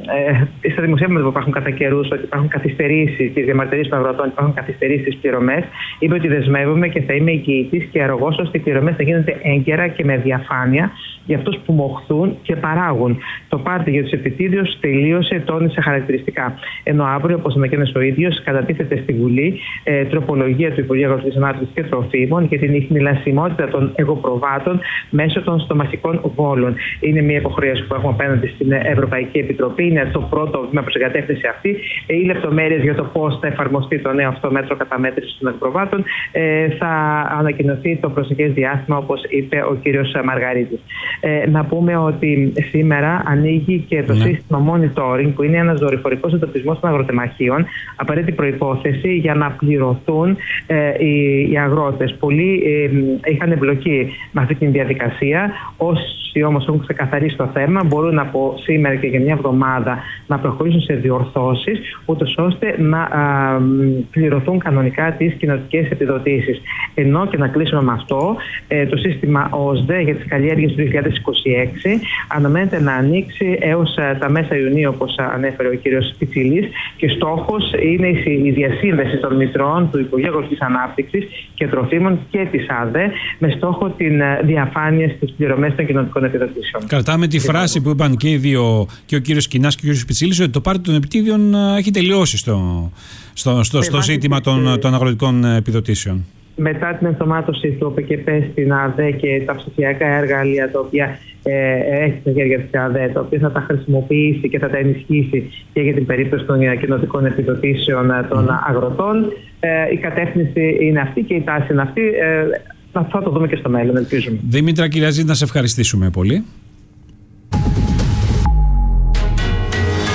ε, στα δημοσιεύματα που υπάρχουν κατά καιρούς, ότι υπάρχουν καθυστερήσεις, τις διαμαρτυρίες των αγροτών, υπάρχουν καθυστερήσεις στις πληρωμές, είπε ότι δεσμεύομαι και θα είμαι εγγυητής και αρρωγός ώστε οι πληρωμές θα γίνονται έγκαιρα και με διαφάνεια για αυτούς που μοχθούν και παράγουν. Το πάρτι για τους επιτίδιους τελείωσε, τόνισε χαρακτηριστικά. Ενώ αύριο, όπως ανακοίνωσε ο ίδιος, κατατίθεται στη Βουλή ε, τροπολογία του Υπουργείου Αγροτικής Ανάπτυξης και Τροφίμων για την ιχνηλασιμότητα των εγωπροβάτων μέσω των στομαχικών βόλων. Είναι μια υποχρέωση που έχουμε απέναντι στην Ευρωπαϊκή Επιτροπή. Είναι το πρώτο βήμα προς την κατεύθυνση αυτή. Οι λεπτομέρειες για το πώς θα εφαρμοστεί το νέο αυτό μέτρο καταμέτρησης των εγωπροβάτων ε, θα ανακοινωθεί το προσεχές διάστημα, όπως είπε ο κύριος Μαργαρίτης. Ε, να πούμε ότι σήμερα ανοίγει και το ναι. σύστημα monitoring, που είναι ένας δορυφορικός εντοπισμός των αγροτεμαχίων, απαραίτητη προϋπόθεση για να πληρωθούν ε, οι, οι αγρότες. Πολλοί ε, είχαν εμπλοκή με αυτή τη διαδικασία. Όσοι όμως έχουν ξεκαθαρίσει το θέμα, μπορούν από σήμερα και για μια εβδομάδα να προχωρήσουν σε διορθώσεις, ούτως ώστε να α, πληρωθούν κανονικά τις κοινοτικές επιδοτήσεις. Ενώ, και να κλείσουμε με αυτό, ε, το σύστημα ΟΣΔΕ για τις καλλιέργειες του δύο χιλιάδες είκοσι έξι αναμένεται να ανοίξει έως α, τα μέσα Ιουνίου, όπως ανέφερε ο κύριος Πιτσιλής, και στόχος είναι η διασύνδεση των μητρών του Υπουργείου Αγροτικής Ανάπτυξης και Τροφίμων και της ΑΔΕ, με στόχο την διαφάνεια στις πληρωμές των κοινοτικών επιδοτήσεων. Κρατάμε τη φράση που είπαν και οι δύο, και ο κύριος Κινάς και ο κύριος Πιτσιλής, ότι το πάρτι των επιτίδιων έχει τελειώσει στο, στο, στο, στο ζήτημα των, των αγροτικών επιδοτήσεων. Μετά την ενσωμάτωση του ΟΠΕΚΕΠΕ στην ΑΔΕ και τα ψηφιακά εργαλεία τα οποία ε, έχει στα χέρια της ΑΔΕ, τα οποία θα τα χρησιμοποιήσει και θα τα ενισχύσει και για την περίπτωση των κοινοτικών επιδοτήσεων των αγροτών, ε, η κατεύθυνση είναι αυτή και η τάση είναι αυτή. Ε, θα το δούμε και στο μέλλον, ελπίζουμε. Δήμητρα Κυριαζή, να σε ευχαριστήσουμε πολύ.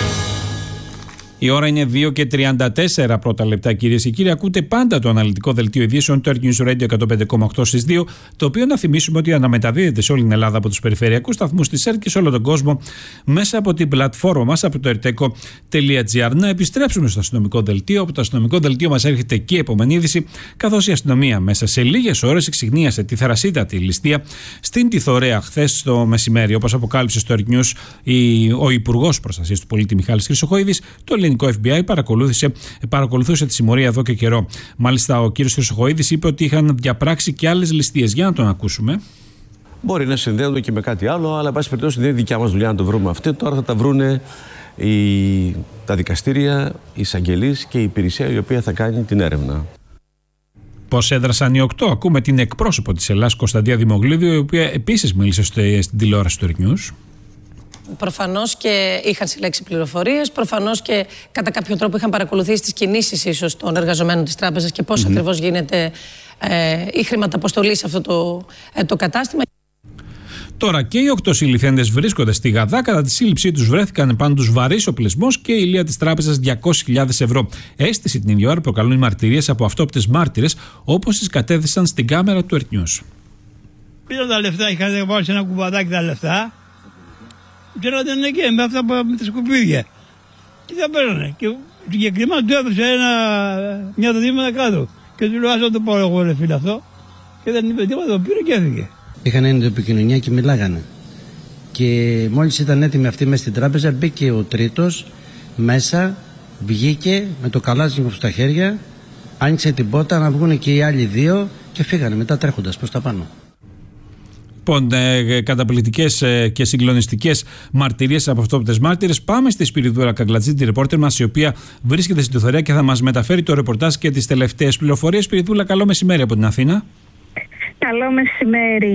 Η ώρα είναι δύο και τριάντα τέσσερα πρώτα λεπτά, κυρίες και κύριοι. Ακούτε πάντα το αναλυτικό δελτίο ειδήσεων του Earth News Radio εκατόν πέντε κόμμα οκτώ στις δύο, το οποίο να θυμίσουμε ότι αναμεταδίδεται σε όλη την Ελλάδα από τους περιφερειακούς σταθμούς της ΕΡΤ και σε όλο τον κόσμο μέσα από την πλατφόρμα μας, από το ερτέκο τελεία τζι άρ. Να επιστρέψουμε στο αστυνομικό δελτίο. Από το αστυνομικό δελτίο μας έρχεται και η επόμενη είδηση, καθώς η αστυνομία μέσα σε λίγες ώρες εξιγνίασε τη θερασίτατη ληστεία στην Τιθωρέα χθες το μεσημέρι. Όπως αποκάλυψε στο Earth News ο Υπουργός Προστασίας του Πολίτη Μιχάλης Χρυσοχοΐδης, το ελληνικό εφ μπι άι παρακολούθησε, παρακολουθούσε τη συμμορία εδώ και καιρό. Μάλιστα, ο κύριος Χρυσοχοΐδης είπε ότι είχαν διαπράξει και άλλες ληστείες. Για να τον ακούσουμε. Μπορεί να συνδέονται και με κάτι άλλο, αλλά εν πάση περιπτώσει δεν είναι δικιά μας δουλειά να το βρούμε αυτό. Τώρα θα τα βρούνε οι, τα δικαστήρια, οι εισαγγελείς και η υπηρεσία η οποία θα κάνει την έρευνα. Πώς έδρασαν οι οκτώ? Ακούμε την εκπρόσωπο της Ελλάς, Κωνσταντία Δημογλίδου, η οποία επίσης μίλησε στην τηλεόραση του Earth News. Προφανώς και είχαν συλλέξει πληροφορίες, προφανώς και κατά κάποιο τρόπο είχαν παρακολουθήσει τις κινήσεις ίσως των εργαζομένων της τράπεζας και πώς mm-hmm. ακριβώς γίνεται ε, η χρηματαποστολή σε αυτό το, ε, το κατάστημα. Τώρα και οι οκτώ συλληφθέντες βρίσκονται στη Γαδά. Κατά τη σύλληψή τους βρέθηκαν πάνω τους βαρύς οπλισμός και η ηλία της τράπεζας διακόσιες χιλιάδες ευρώ. Αίσθηση την ίδια ώρα προκαλούν οι μαρτυρίες από αυτόπτες μάρτυρες, όπως τις κατέθεσαν στην κάμερα του Earth News. Πήραν τα λεφτά, είχαν βάλει σε ένα κουβαδάκι τα λεφτά. Ξέρατε εκεί με αυτά με τα σκουπίδια. Και θα παίρνανε. Και συγκεκριμένα του έδωσε ένα, μια δεδομένα κάτω. Και του λέω: ας το πάρω εγώ, ρε φίλε, αυτό. Και δεν είπε τίποτα, το πήρε και έφυγε. Είχαν έννοια επικοινωνία και μιλάγανε. Και μόλις ήταν έτοιμοι αυτοί μέσα στην τράπεζα, μπήκε ο τρίτος μέσα, βγήκε με το καλάζιμο στα χέρια, άνοιξε την πόρτα να βγουν και οι άλλοι δύο και φύγανε μετά τρέχοντας προς τα πάνω. Λοιπόν, ε, καταπληκτικές ε, και συγκλονιστικές μαρτυρίες από αυτόπτες μάρτυρες. Πάμε στη Σπυριδούρα Καγκλατζή, τη ρεπόρτερ μας, η οποία βρίσκεται στην Τιθωρέα και θα μας μεταφέρει το ρεπορτάζ και τις τελευταίες πληροφορίες. Σπυριδούλα, καλό μεσημέρι από την Αθήνα. Καλό μεσημέρι.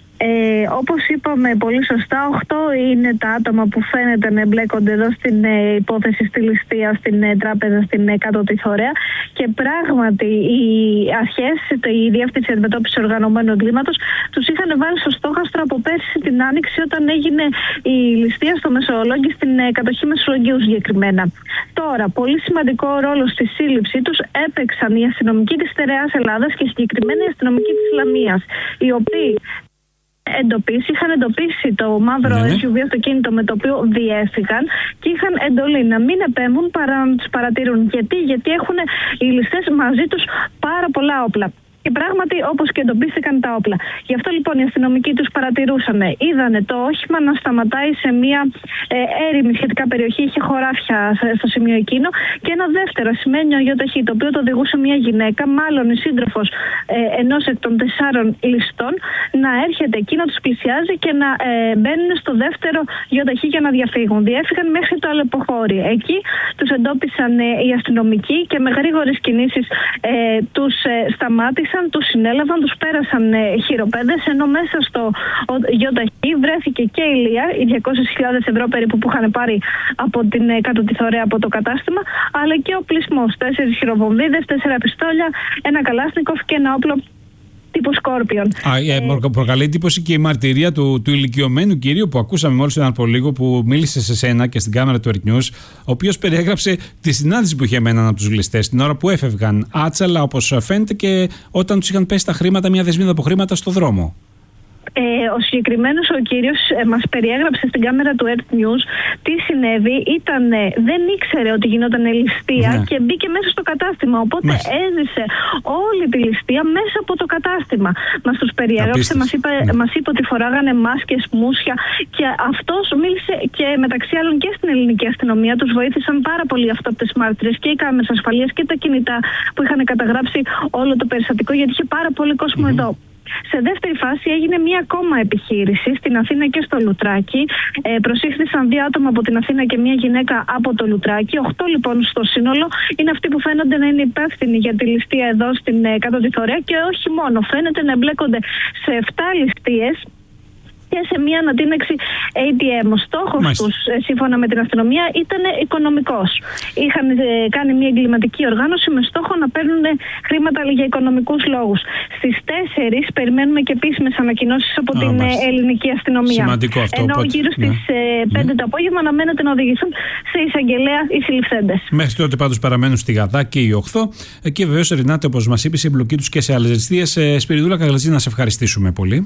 Ε, όπως είπαμε πολύ σωστά, οκτώ είναι τα άτομα που φαίνεται να εμπλέκονται εδώ στην ε, υπόθεση στη ληστεία στην ε, τράπεζα στην ε, κάτω Τιθωρέα. Και πράγματι οι αρχές, η Διεύθυνση Αντιμετώπισης Οργανωμένου Εγκλήματος, τους είχαν βάλει στο στόχαστρο από πέρσι την Άνοιξη, όταν έγινε η ληστεία στο Μεσολόγγι, στην ε, κατοχή Μεσολογγίου συγκεκριμένα. Τώρα, πολύ σημαντικό ρόλο στη σύλληψή τους έπαιξαν οι αστυνομικοί της Στερεάς Ελλάδας και συγκεκριμένα οι αστυνομικοί της Λαμίας, οι οποίοι εντοπίσει, είχαν εντοπίσει το μαύρο ναι. ες γιου βι αυτοκίνητο με το οποίο διέφυγαν και είχαν εντολή να μην επέμβουν παρά να τους παρατηρούν. Γιατί, Γιατί έχουν οι ληστές μαζί τους πάρα πολλά όπλα. Και πράγματι, όπως και εντοπίστηκαν τα όπλα. Γι' αυτό λοιπόν οι αστυνομικοί τους παρατηρούσαν. Είδανε το όχημα να σταματάει σε μια ε, έρημη σχετικά περιοχή, είχε χωράφια στο σημείο εκείνο. Και ένα δεύτερο ασημένιο γιοταχή, το οποίο το οδηγούσε μια γυναίκα, μάλλον η σύντροφος ε, ενός εκ των τεσσάρων ληστών, να έρχεται εκεί, να τους πλησιάζει και να ε, μπαίνουν στο δεύτερο γιοταχή για να διαφύγουν. Διέφυγαν μέχρι το αλεποχώρι. Εκεί τους εντόπισαν ε, οι αστυνομικοί και με γρήγορες κινήσεις ε, τους ε, σταμάτησαν. Τους συνέλαβαν, τους πέρασαν ε, χειροπέδες, ενώ μέσα στο γιοταχή βρέθηκε και η λία, οι διακόσιες χιλιάδες ευρώ περίπου που είχαν πάρει από την ε, κάτω Τιθωρέα από το κατάστημα, αλλά και ο πλεισμός, τέσσερις χειροβομβίδες, τέσσερα πιστόλια, ένα καλάσνικοφ και ένα όπλο τύπου Σκόρπιον. Α, ε, ε, προκαλεί εντύπωση και η μαρτυρία του, του ηλικιωμένου κυρίου που ακούσαμε μόλις έναν από λίγο, που μίλησε σε σένα και στην κάμερα του Earth News, ο οποίος περιέγραψε τη συνάντηση που είχε με έναν από τους ληστές την ώρα που έφευγαν άτσαλα, όπως φαίνεται, και όταν τους είχαν πέσει τα χρήματα, μια δεσμίδα από χρήματα στο δρόμο. Ε, ο συγκεκριμένος ο κύριος ε, μας περιέγραψε στην κάμερα του Earth News τι συνέβη. Ήταν, ε, δεν ήξερε ότι γινόταν ληστεία ναι. και μπήκε μέσα στο κατάστημα. Οπότε Μάλιστα. έζησε όλη τη ληστεία μέσα από το κατάστημα. Μας τους περιέγραψε, μας είπε, ναι. μας είπε ότι φοράγανε μάσκες, μουσια, και αυτός μίλησε και μεταξύ άλλων και στην ελληνική αστυνομία. Τους βοήθησαν πάρα πολύ αυτόπτες μάρτυρες και οι κάμερες ασφαλείας και τα κινητά που είχαν καταγράψει όλο το περιστατικό, γιατί είχε πάρα πολύ κόσμο mm-hmm. εδώ. Σε δεύτερη φάση έγινε μία ακόμα επιχείρηση στην Αθήνα και στο Λουτράκι. Ε, προσήχθησαν δύο άτομα από την Αθήνα και μία γυναίκα από το Λουτράκι. Οχτώ λοιπόν στο σύνολο είναι αυτοί που φαίνονται να είναι υπεύθυνοι για τη ληστεία εδώ στην ε, κάτω Τιθωρέα, και όχι μόνο. Φαίνεται να εμπλέκονται σε εφτά ληστείες και σε μια ανατείναξη έι τι εμ. Ο στόχος τους, σύμφωνα με την αστυνομία, ήταν οικονομικός. Είχαν κάνει μια εγκληματική οργάνωση με στόχο να παίρνουν χρήματα για οικονομικούς λόγους. Στις τέσσερις περιμένουμε και επίσημες ανακοινώσεις από Α, την μάλιστα. ελληνική αστυνομία. Σημαντικό αυτό. Ενώ οπότε, γύρω στις ναι. πέντε ναι. το απόγευμα αναμένεται να οδηγηθούν σε εισαγγελέα οι συλληφθέντες. Μέχρι τότε πάντως παραμένουν στη Γαδά και οι οχθώ. Και βεβαίως, Ρινάτε, όπως μας είπε, η εμπλοκή τους και σε άλλες αιστείες. Σπυριδούλα Καγλατζή, να σε ευχαριστήσουμε πολύ.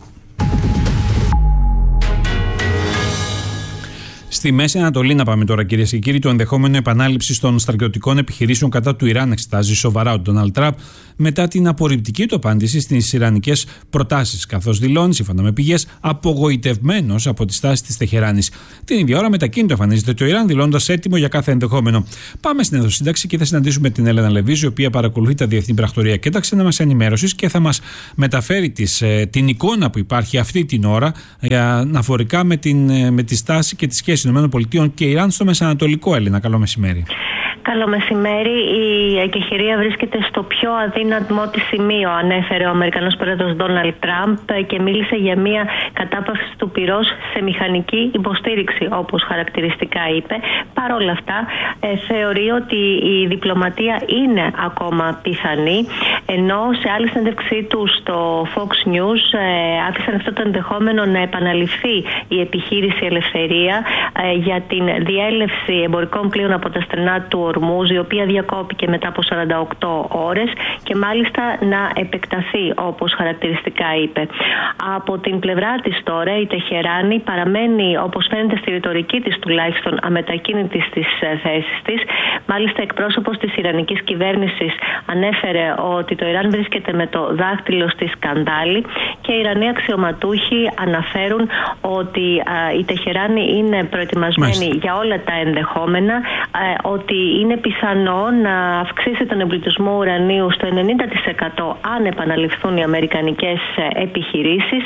Στη Μέση Ανατολή, να πάμε τώρα, κυρίες και κύριοι, το ενδεχόμενο επανάληψη των στρατιωτικών επιχειρήσεων κατά του Ιράν εξετάζει σοβαρά ο Ντόναλντ Τραμπ μετά την απορριπτική του απάντηση στις ιρανικές προτάσεις, καθώς δηλώνει, σύμφωνα με πηγές, απογοητευμένος από τη στάση της Τεχεράνης. Την ίδια ώρα, μετακίνητο εμφανίζεται το Ιράν, δηλώνοντας έτοιμο για κάθε ενδεχόμενο. Πάμε στην ενδοσύνταξη και θα συναντήσουμε την Έλενα Λεβίζη, η οποία παρακολουθεί τα διεθνή πρακτορία και τα ξένα μέσα ενημέρωσης και θα μας μεταφέρει τις, την εικόνα που υπάρχει αυτή την ώρα αναφορικά με, την, με τη στάση και τη σχέση ΗΠΑ και Ιράν στο Μεσανατολικό. Έλληνα, καλό μεσημέρι. Καλό μεσημέρι. Η εκεχηρία βρίσκεται στο πιο αδύναμο της σημείο, ανέφερε ο Αμερικανός πρόεδρος Ντόναλντ Τραμπ και μίλησε για μια κατάπαυση του πυρός σε μηχανική υποστήριξη, όπως χαρακτηριστικά είπε. Παρ' όλα αυτά, ε, θεωρεί ότι η διπλωματία είναι ακόμα πιθανή, ενώ σε άλλη συνέντευξή του στο Fox News ε, άφησαν αυτό το ενδεχόμενο να επαναληφθεί η επιχείρηση Ελευθερία ε, για την διέλευση εμπορικών πλοίων από τα στενά του Ορμούζ, η οποία διακόπηκε μετά από σαράντα οκτώ ώρες και μάλιστα να επεκταθεί, όπως χαρακτηριστικά είπε. Από την πλευρά της τώρα, η Τεχεράνη παραμένει, όπως φαίνεται στη ρητορική της τουλάχιστον, αμετακίνητη στις θέσεις της. Μάλιστα, εκπρόσωπος της Ιρανικής κυβέρνησης ανέφερε ότι το Ιράν βρίσκεται με το δάχτυλο στη σκανδάλη και οι Ιρανοί αξιωματούχοι αναφέρουν ότι α, η Τεχεράνη είναι προετοιμασμένη Μάλιστα. για όλα τα ενδεχόμενα, α, ότι είναι πιθανό να αυξήσει τον εμπλουτισμό ουρανίου στο ενενήντα τοις εκατό αν επαναληφθούν οι αμερικανικές επιχειρήσεις,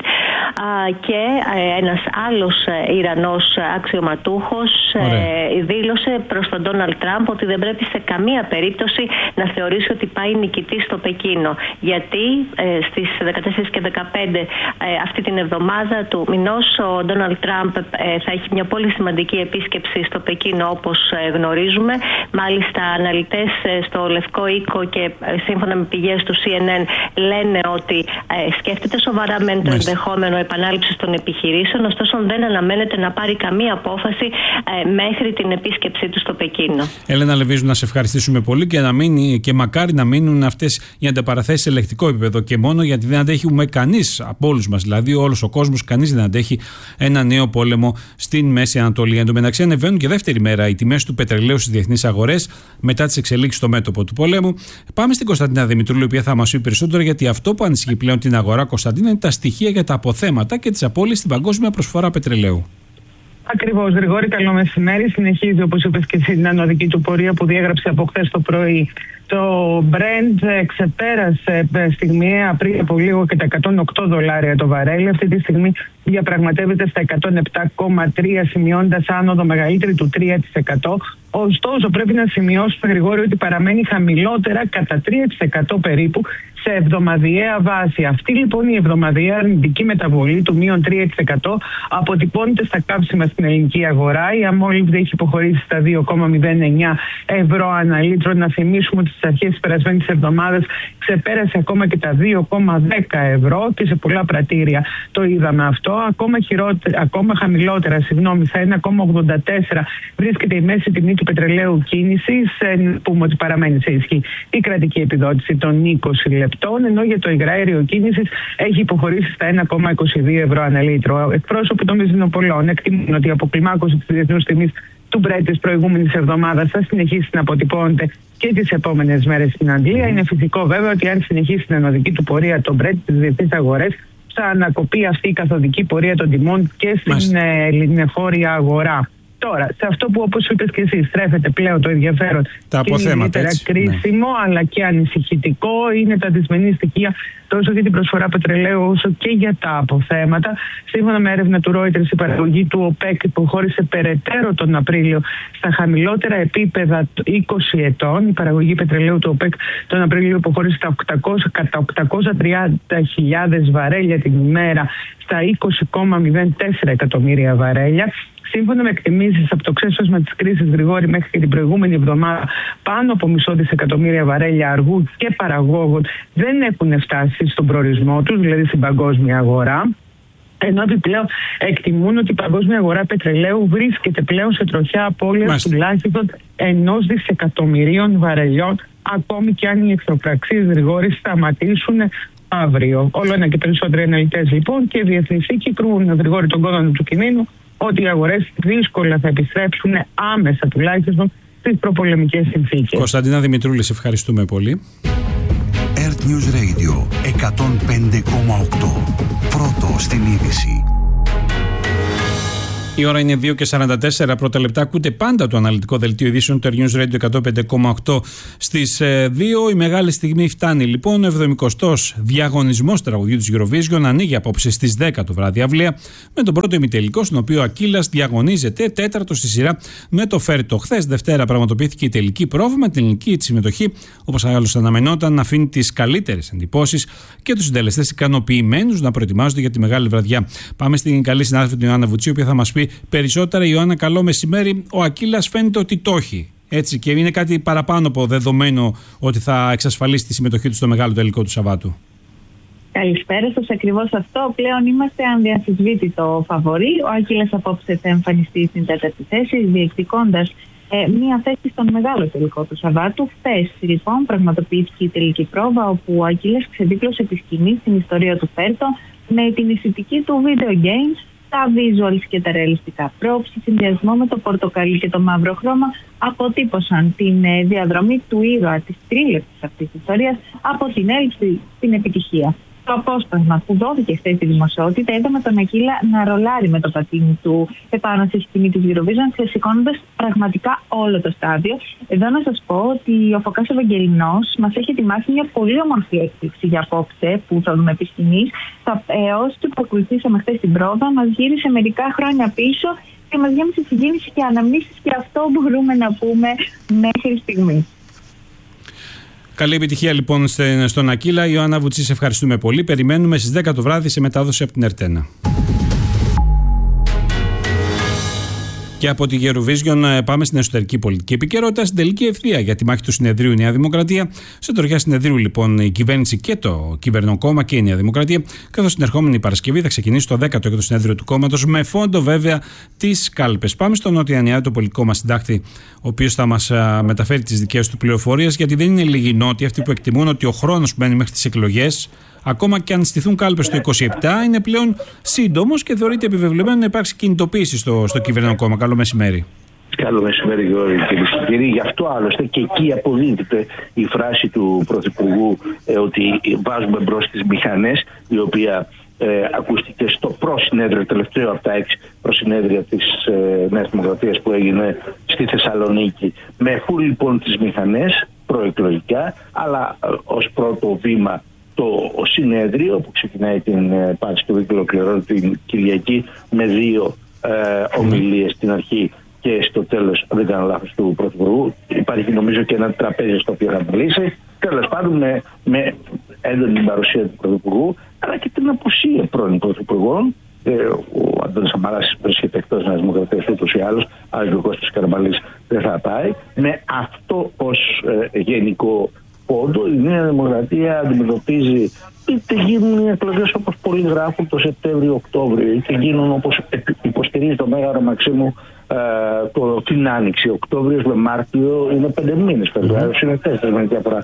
και ένας άλλος Ιρανός αξιωματούχος Ωραία. δήλωσε προς τον Ντόναλντ Τραμπ ότι δεν πρέπει σε καμία περίπτωση να θεωρήσει ότι πάει νικητής στο Πεκίνο, γιατί στις δεκατέσσερις και δεκαπέντε αυτή την εβδομάδα του μηνός ο Ντόναλντ Τραμπ θα έχει μια πολύ σημαντική επίσκεψη στο Πεκίνο, όπως γνωρίζουμε. Μάλιστα, αναλυτές στο Λευκό Οίκο και σύμφωνα με πηγές του σι εν εν λένε ότι ε, σκέφτεται σοβαρά με το ενδεχόμενο επανάληψης των επιχειρήσεων, ωστόσο δεν αναμένεται να πάρει καμία απόφαση ε, μέχρι την επίσκεψή του στο Πεκίνο. Έλενα Λεβίζου, να σε ευχαριστήσουμε πολύ και, να μείνει, και μακάρι να μείνουν αυτές οι ανταπαραθέσεις σε ελεκτικό επίπεδο και μόνο, γιατί δεν αντέχουμε κανείς από όλους μας, δηλαδή όλος ο κόσμος, κανείς δεν αντέχει ένα νέο πόλεμο στην Μέση Ανατολή. Εν τω μεταξύ, ανεβαίνουν και δεύτερη μέρα οι τιμές του πετρελαίου στις διεθνείς αγορές μετά τις εξελίξεις στο μέτωπο του πολέμου. Πάμε στην Κωνσταντίνα Δημητρούλου, η οποία θα μας πει περισσότερο, γιατί αυτό που ανησυχεί πλέον την αγορά, Κωνσταντίνα, είναι τα στοιχεία για τα αποθέματα και τις απώλειες στην παγκόσμια προσφορά πετρελαίου. Ακριβώς, Γρηγόρη, καλό μεσημέρι. Συνεχίζει, όπως είπες και εσύ, την ανωδική του πορεία που διέγραψε από χθες το πρωί. Το Brent ξεπέρασε στιγμιαία πριν από λίγο και τα εκατόν οκτώ δολάρια το βαρέλι. Αυτή τη στιγμή διαπραγματεύεται στα εκατόν επτά κόμμα τρία, σημειώντας άνοδο μεγαλύτερη του τρία τοις εκατό. Ωστόσο, πρέπει να σημειώσουμε, Γρηγόρη, ότι παραμένει χαμηλότερα κατά τρία τοις εκατό περίπου σε εβδομαδιαία βάση. Αυτή λοιπόν η εβδομαδιαία αρνητική μεταβολή του μείον τρία τοις εκατό αποτυπώνεται στα καύσιμα στην ελληνική αγορά. Η αμόλυβδη έχει υποχωρήσει στα δύο κόμμα μηδέν εννιά ευρώ ανά λίτρο. Να θυμίσουμε ότι στις αρχές της περασμένης εβδομάδας ξεπέρασε ακόμα και τα δύο κόμμα δέκα ευρώ και σε πολλά πρατήρια το είδαμε αυτό. Ακόμα, χειρότερα, ακόμα χαμηλότερα, συγγνώμη, στα ένα κόμμα ογδόντα τέσσερα βρίσκεται η μέση τιμή του πετρελαίου κίνησης. Πούμε ότι παραμένει σε ισχύ η κρατική επιδότηση των είκοσι λεπτών, ενώ για το υγραέριο κίνησης έχει υποχωρήσει στα ένα κόμμα είκοσι δύο ευρώ ανά λίτρο. Εκπρόσωποι των βενζινοπολών εκτιμούν ότι η αποκλιμάκωση της διεθνούς τιμής του Brent της προηγούμενης εβδομάδας θα συνεχίσει να αποτυπώνεται και τις επόμενες μέρες στην Αγγλία. Είναι φυσικό βέβαια ότι αν συνεχίσει την ανωδική του πορεία το Brent στις διεθνείς αγορές, θα ανακοπεί αυτή η καθοδική πορεία των τιμών και στην ελληνεχώρια αγορά. Τώρα, σε αυτό που όπως είπες και εσύ, στρέφεται πλέον το ενδιαφέρον τα και είναι ιδιαίτερα κρίσιμο, ναι, αλλά και ανησυχητικό, είναι τα δυσμενή στοιχεία τόσο για την προσφορά πετρελαίου όσο και για τα αποθέματα. Σύμφωνα με έρευνα του Reuters, η παραγωγή του ΟΠΕΚ υποχώρησε περαιτέρω τον Απρίλιο στα χαμηλότερα επίπεδα είκοσι ετών. Η παραγωγή πετρελαίου του ΟΠΕΚ τον Απρίλιο υποχώρησε στα οκτακόσια, κατά οκτακόσια τριάντα χιλιάδες βαρέλια την ημέρα στα είκοσι κόμμα μηδέν τέσσερα εκατομμύρια βαρέλια. Σύμφωνα με εκτιμήσεις από το ξέσπασμα της κρίσης, Γρηγόρη, μέχρι και την προηγούμενη εβδομάδα, πάνω από μισό δισεκατομμύρια βαρέλια αργού και παραγόγων δεν έχουν φτάσει στον προορισμό τους, δηλαδή στην παγκόσμια αγορά. Ενώ επιπλέον εκτιμούν ότι η παγκόσμια αγορά πετρελαίου βρίσκεται πλέον σε τροχιά απώλειας τουλάχιστον ενός δισεκατομμυρίων βαρελιών, ακόμη και αν οι εχθροπραξίες, Γρηγόρη, σταματήσουν αύριο. Όλο ένα και περισσότεροι αναλυτές λοιπόν και διεθνείς οίκοι κρούν, Γρηγόρη, τον κόδωνα του κινδύνου ότι οι αγορές δύσκολα θα επιστρέψουν άμεσα τουλάχιστον στις προπολεμικές συνθήκες. Κωνσταντίνα Δημητρούλη, σε ευχαριστούμε πολύ. Earth News Radio εκατόν πέντε κόμμα οκτώ. Πρώτο στην είδηση. Η ώρα είναι δύο και σαράντα τέσσερα πρώτα λεπτά. Ακούτε πάντα το αναλυτικό δελτίο ειδήσεων του Earth News Radio εκατόν πέντε κόμμα οκτώ στις δύο. Η μεγάλη στιγμή φτάνει λοιπόν. Ο εβδομηκοστός διαγωνισμός τραγουδιού της Eurovision ανοίγει απόψε στις δέκα το βράδυ αυλαία με τον πρώτο ημιτελικό, στον οποίο ο Ακύλας διαγωνίζεται τέταρτο στη σειρά με το Φέρτο. Χθες Δευτέρα πραγματοποιήθηκε η τελική πρόβα με την ελληνική τη συμμετοχή, όπως άλλωστε αναμενόταν, να αφήνει τις καλύτερες εντυπώσεις και τους συντελεστές ικανοποιημένους να προετοιμάζονται για τη μεγάλη βραδιά. Πάμε στην καλή συνάδελφη την Ιωάννα Βουτσή, η οποία θα μας πει περισσότερα. Ιωάννα, καλό μεσημέρι. Ο Ακύλας φαίνεται ότι το έχει. Έτσι, και είναι κάτι παραπάνω από δεδομένο ότι θα εξασφαλίσει τη συμμετοχή του στο μεγάλο τελικό του Σαββάτου. Καλησπέρα σας. Ακριβώς αυτό. Πλέον είμαστε ανδιαμφισβήτητο φαβορί. Ο Ακύλας απόψε θα εμφανιστεί στην τέταρτη θέση, διεκδικώντας ε, μία θέση στον μεγάλο τελικό του Σαββάτου. Χθες λοιπόν πραγματοποιήθηκε η τελική πρόβα, όπου ο Ακύλας ξεδίπλωσε τη σκηνή στην ιστορία του Φέρτο με την ηθητική του video games, τα visuals και τα ρεαλιστικά props, σε συνδυασμό με το πορτοκαλί και το μαύρο χρώμα, αποτύπωσαν την ε, διαδρομή του ήρωα της τρίλεπτης αυτής της ιστορίας από την έλλειψη στην επιτυχία. Το απόσπασμα που δόθηκε χθες στη δημοσιότητα, είδαμε τον Ακύλα να ρολάρει με το πατίνι του επάνω στη σκηνή της Eurovision, ξεσηκώνοντας πραγματικά όλο το στάδιο. Εδώ να σας πω ότι ο Φωκάς Ευαγγελινός μας έχει ετοιμάσει μια πολύ όμορφη έκπληξη για απόψε που θα δούμε επί σκηνής. Τα έως που ακολουθήσαμε χθες στην πρόβα μας γύρισε μερικά χρόνια πίσω και μας γέμισε συγκίνηση και αναμνήσεις, και αυτό μπορούμε να πούμε μέχρι στιγμή. Καλή επιτυχία λοιπόν στον Ακύλα. Ιωάννα Βουτσή, σε ευχαριστούμε πολύ. Περιμένουμε στις δέκα το βράδυ σε μετάδοση από την Ερτένα. Και από τη Eurovision πάμε στην εσωτερική πολιτική επικαιρότητα, στην τελική ευθεία για τη μάχη του συνεδρίου Νέα Δημοκρατία. Σε τροχιά συνεδρίου λοιπόν η κυβέρνηση και το κυβερνοκόμμα και η Νέα Δημοκρατία, καθώς την ερχόμενη Παρασκευή θα ξεκινήσει το δέκατο έκτο συνέδριο του κόμματος, με φόντο βέβαια τις κάλπες. Πάμε στον Νότια Ιαννιάδη, το πολιτικό μας συντάκτη, ο οποίος θα μας μεταφέρει τις δικές του πληροφορίες, γιατί δεν είναι λίγοι νότιοι αυτοί που εκτιμούν ότι ο χρόνος που μένει μέχρι τις εκλογές, ακόμα και αν στηθούν κάλπες το είκοσι επτά, είναι πλέον σύντομος και θεωρείται επιβεβλημένο να υπάρξει κινητοποίηση στο, στο κυβερνοκόμμα. Καλό μεσημέρι. Καλό μεσημέρι, Γιώργη, κυρίε και κύριοι. Γι' αυτό άλλωστε και εκεί αποδίδεται η φράση του Πρωθυπουργού ε, ότι βάζουμε μπρος τις μηχανές, η οποία ε, ακούστηκε στο προσυνέδριο, τελευταίο από τα έξι προσυνέδρια της ε, Νέας Δημοκρατίας που έγινε στη Θεσσαλονίκη. Με φουλ λοιπόν τις μηχανές προεκλογικά, αλλά ε, ως πρώτο βήμα το συνέδριο που ξεκινάει την ε, Παρασκευή και ολοκληρώνει την Κυριακή με δύο ε, ομιλίες στην αρχή και στο τέλος, αν δεν κάνω λάθος, του Πρωθυπουργού. Υπάρχει νομίζω και ένα τραπέζι στο οποίο θα μιλήσει. Τέλος πάντων, με, με έντονη παρουσία του Πρωθυπουργού, αλλά και την απουσία πρώην Πρωθυπουργών. Ε, ο Αντώνης Σαμαράς βρίσκεται εκτός Νέας Δημοκρατίας ούτως ή άλλως, αλλά και ο Κώστας Καραμανλής δεν θα πάει. Με αυτό ως ε, γενικό πόντο, η Νέα Δημοκρατία αντιμετωπίζει, είτε γίνουν οι εκλογές όπως πολλοί γράφουν το Σεπτέμβριο-Οκτώβριο, είτε γίνουν όπως υποστηρίζει το Μέγαρο Μαξίμου ε, το, την Άνοιξη. Οκτώβριος με Μάρτιο είναι πέντε μήνες, Φεβρουάριος είναι τέσσερις με διαφορά.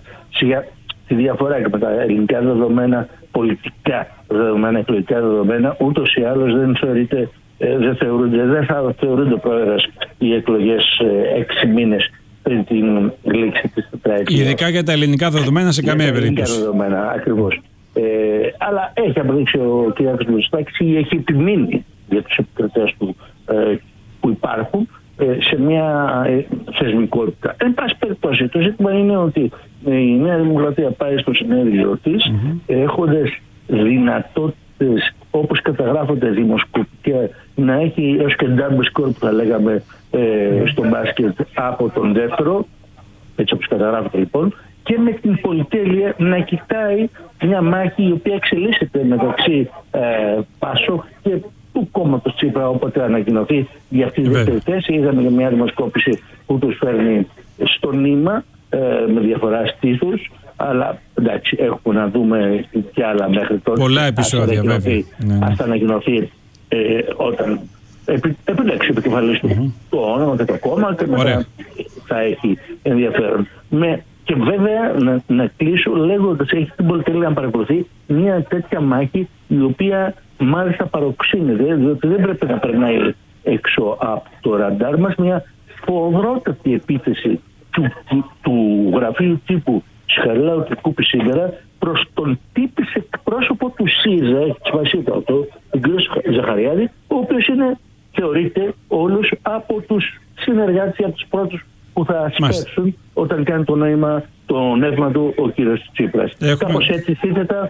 Τη διαφορά και με τα ελληνικά δεδομένα, πολιτικά δεδομένα, εκλογικά δεδομένα, ούτως ή άλλως δεν θεωρείται, ε, δεν, θεωρούνται, δεν θα θεωρούνται πρόεδρες οι εκλογές ε, έξι μήνες πριν την λήξη της τετραετίας. Ειδικά για τα ελληνικά δεδομένα σε καμία περίπτωση. Για τα ελληνικά δεδομένα, ακριβώς. Ε, αλλά έχει αποδείξει ο κ. Μητσοτάκης ή έχει επιμείνει για τους επικρατές του ε, που υπάρχουν σε μια θεσμικότητα. Εν πάση περιπτώσει, το ζήτημα είναι ότι η Νέα Δημοκρατία πάει στο συνέδριο της mm-hmm. έχοντας δυνατότητες όπως καταγράφονται δημοσκοπικά να έχει έως και double score που θα λέγαμε ε, στο μπάσκετ από τον δεύτερο, έτσι όπως καταγράφεται λοιπόν, και με την πολυτέλεια να κοιτάει μια μάχη η οποία εξελίσσεται μεταξύ ε, Πασόκ και του κόμματος Τσίπρα, όποτε ανακοινωθεί για αυτή τη δεύτερη θέση. Είδαμε για μια δημοσκόπηση που τους φέρνει στο νήμα ε, με διαφορά στήθους, αλλά εντάξει, έχουμε να δούμε και άλλα μέχρι τότε. Πολλά επεισόδια βέβαια. Ας θα ανακοινωθεί ε, όταν επι, επιλέξει επικεφαλής του mm-hmm. το όνομα και το κόμμα και μετά θα έχει ενδιαφέρον. Με, και βέβαια να, να κλείσω λέγοντας, έχει την πολυτέλεια να παρακολουθεί μια τέτοια μάχη η οποία μάλιστα παροξύνεται, διότι δεν πρέπει να περνάει έξω από το ραντάρ μας μια φοβρότατη επίθεση του, του, του γραφείου τύπου Σχαρλάου και Κούπη σήμερα προς τον τύπης εκπρόσωπο του ΣΥΡΙΖΑ, έχει σπάσει το αυτό, τον κ. Ζαχαριάδη, ο οποίος είναι, θεωρείται όλος από τους συνεργάτες, από τους πρώτους που θα σπέψουν όταν κάνει το νόημα, το νεύμα του ο κ. Τσίπρας. Έχουμε... Κάπως έτσι σύνθετα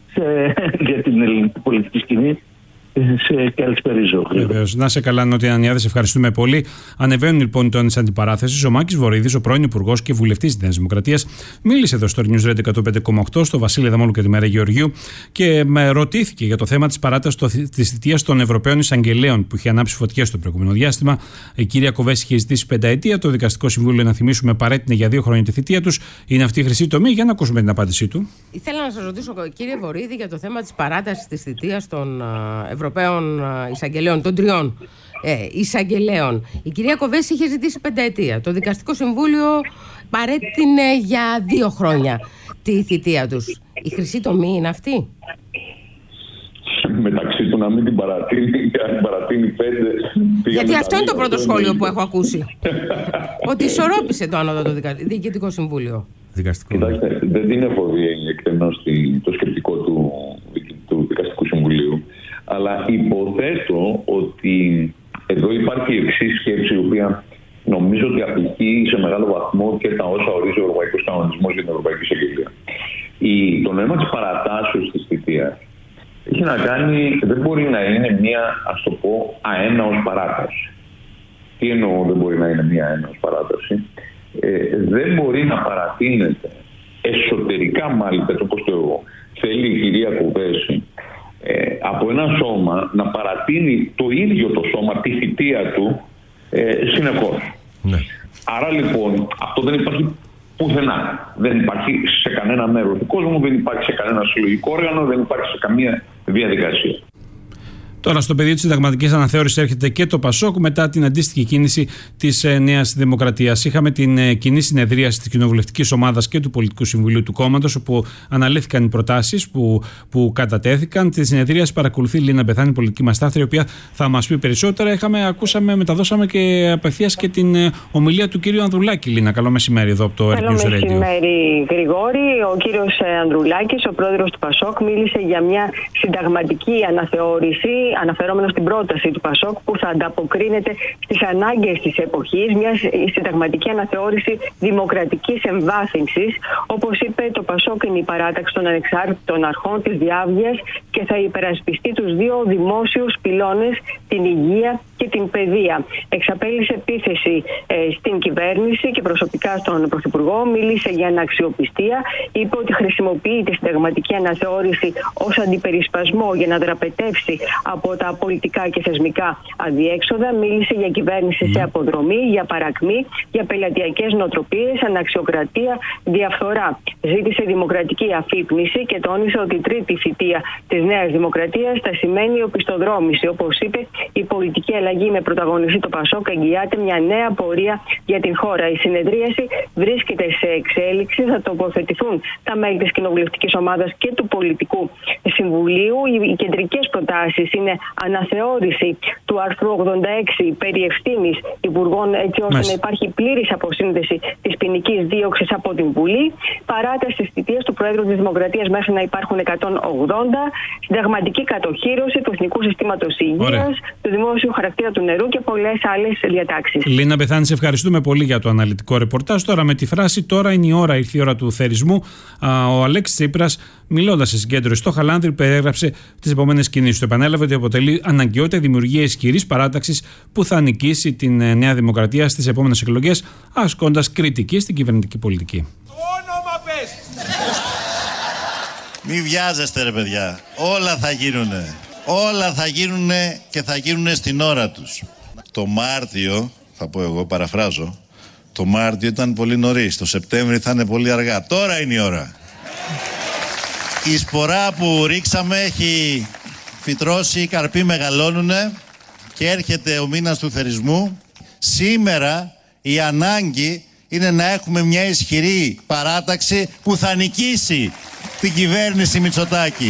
για την ελληνική πολιτική σκηνή. Σε καλησπέριζω. Βεβαίως. Να σε καλά, Νότια Ανιάδη, σε ευχαριστούμε πολύ. Ανεβαίνουν λοιπόν οι τόνοι αντιπαράθεση. Ο Μάκης Βορύδης, ο πρώην Υπουργός και βουλευτής της Νέας Δημοκρατίας, μίλησε εδώ στο News Radio εκατόν πέντε κόμμα οκτώ, στο Βασίλη Δαμόλου και τη Μέρα Γεωργίου και με ρωτήθηκε για το θέμα της παράτασης της θητείας των Ευρωπαίων Εισαγγελέων που είχε ανάψει φωτιές στο προηγούμενο διάστημα. Η κυρία Κοβέση είχε ζητήσει πενταετία. Το Δικαστικό Συμβούλιο, να θυμίσουμε, παρέτεινε για δύο χρόνια τη θητεία τους. Είναι αυτή η χρυσή τομή. Για να ακούσουμε την απάντησή του. Ήθελα να σας ρωτήσω, κύριε Βορύδη, για το θέμα της παράτασης της θητείας των Ευρωπαίων εισαγγελέων, των τριών ε, εισαγγελέων. Η κυρία Κοβέση είχε ζητήσει πενταετία. Το Δικαστικό Συμβούλιο παρέτεινε για δύο χρόνια τη θητεία τους. Η χρυσή τομή είναι αυτή? Μεταξύ του να μην την παρατείνει και να την παρατείνει πέντε. Γιατί αυτό είναι το πρώτο σχόλιο που έχω ακούσει. Ότι ισορρόπησε το Άνοδο το Διοικητικό Συμβούλιο. Κοιτάξτε, δεν την εφοδίει εκτενώς το σκεπτικό του, του Δικαστικού Συμβουλίου. Αλλά υποθέτω ότι εδώ υπάρχει η εξής σκέψη, η οποία νομίζω ότι απηχεί σε μεγάλο βαθμό και τα όσα ορίζει ο Ευρωπαϊκός Κανονισμός για την Ευρωπαϊκή Εισαγγελία. Το νόημα της παρατάσεως της θητείας έχει να κάνει, δεν μπορεί να είναι μία, ας το πω, αέναος παράταση. Τι εννοώ δεν μπορεί να είναι μία αέναος παράταση? Ε, δεν μπορεί να παρατείνεται εσωτερικά, μάλιστα, όπως το θέλει η κυρία Κοβέση, Ε, από ένα σώμα να παρατείνει το ίδιο το σώμα τη θητεία του ε, συνεχώς. Ναι. Άρα λοιπόν αυτό δεν υπάρχει πουθενά. Δεν υπάρχει σε κανένα μέρο του κόσμου, δεν υπάρχει σε κανένα συλλογικό όργανο, δεν υπάρχει σε καμία διαδικασία. Τώρα, στο πεδίο της συνταγματικής αναθεώρησης έρχεται και το Πασόκ μετά την αντίστοιχη κίνηση της ε, Νέας Δημοκρατίας. Είχαμε την ε, κοινή συνεδρίαση της κοινοβουλευτικής ομάδας και του Πολιτικού Συμβουλίου του κόμματος, όπου αναλύθηκαν οι προτάσεις που, που κατατέθηκαν. Τη συνεδρίαση παρακολουθεί η Λίνα Μπεθάνη, πολιτική μας στάθρη, η οποία θα μας πει περισσότερα. Είχαμε, ακούσαμε, μεταδώσαμε και απευθείας και την ε, ομιλία του κύριου Ανδρουλάκη. Λίνα, καλό μεσημέρι εδώ από το Earth News Radio. Καλό μεσημέρι, Γρηγόρη. Ο κύριος Ανδρουλάκης, ο πρόεδρος του Πασόκ, μίλησε για μια συνταγματική αναθεώρηση, αναφερόμενο στην πρόταση του Πασόκ που θα ανταποκρίνεται στις ανάγκες της εποχής, μια συνταγματική αναθεώρηση δημοκρατικής εμβάθυνσης. Όπως είπε, το Πασόκ είναι η παράταξη των ανεξάρτητων αρχών της διάβγειας και θα υπερασπιστεί τους δύο δημόσιους πυλώνες, την υγεία και την παιδεία. Εξαπέλυσε επίθεση ε, στην κυβέρνηση και προσωπικά στον Πρωθυπουργό. Μίλησε για αναξιοπιστία. Είπε ότι χρησιμοποιεί τη συνταγματική αναθεώρηση ως αντιπερισπασμό για να δραπετεύσει από τα πολιτικά και θεσμικά αδιέξοδα. Μίλησε για κυβέρνηση σε αποδρομή, για παρακμή, για πελατειακές νοοτροπίες, αναξιοκρατία, διαφθορά. Ζήτησε δημοκρατική αφύπνιση και τόνισε ότι η τρίτη θητεία της Νέας Δημοκρατίας θα σημαίνει οπισθοδρόμηση. Όπως είπε, η πολιτική αλλαγή με πρωταγωνιστή το Πασόκ εγγυάται μια νέα πορεία για την χώρα. Η συνεδρίαση βρίσκεται σε εξέλιξη. Θα τοποθετηθούν τα μέλη της κοινοβουλευτικής ομάδας και του Πολιτικού Συμβουλίου. Οι κεντρικές προτάσεις είναι αναθεώρηση του άρθρου ογδόντα έξι περί ευθύνης υπουργών, έτσι ώστε Μες. να υπάρχει πλήρης αποσύνδεση της ποινικής δίωξης από την Βουλή, παράταση της θητείας του Προέδρου της Δημοκρατίας μέχρι να υπάρχουν εκατόν ογδόντα, συνταγματική κατοχύρωση του Εθνικού Συστήματος Υγείας, του δημόσιου χαρακτήρα χαρακτήρα του νερού και πολλές άλλες διατάξεις. Λίνα Μπεθάνη, σε ευχαριστούμε πολύ για το αναλυτικό ρεπορτάζ. Τώρα με τη φράση «Τώρα είναι η ώρα, ήρθε η ώρα του θερισμού», ο Αλέξης Τσίπρας, μιλώντας σε συγκέντρωση στο Χαλάνδρη, περιέγραψε τις επόμενες κινήσεις του. Επανέλαβε ότι αποτελεί αναγκαιότητα η δημιουργία ισχυρής παράταξης που θα νικήσει την Νέα Δημοκρατία στις επόμενες εκλογές, ασκώντας κριτική στην κυβερνητική πολιτική. Το όνομα πες! Μη βιάζεστε ρε παιδιά, όλα θα γίνουνε. Όλα θα γίνουνε και θα γίνουνε στην ώρα τους. Το Μάρτιο, θα πω εγώ, παραφράζω, το Μάρτιο ήταν πολύ νωρίς, το Σεπτέμβρη θα είναι πολύ αργά. Τώρα είναι η ώρα. Η σπορά που ρίξαμε έχει φυτρώσει, οι καρποί μεγαλώνουνε και έρχεται ο μήνας του θερισμού. Σήμερα η ανάγκη είναι να έχουμε μια ισχυρή παράταξη που θα νικήσει την κυβέρνηση Μητσοτάκη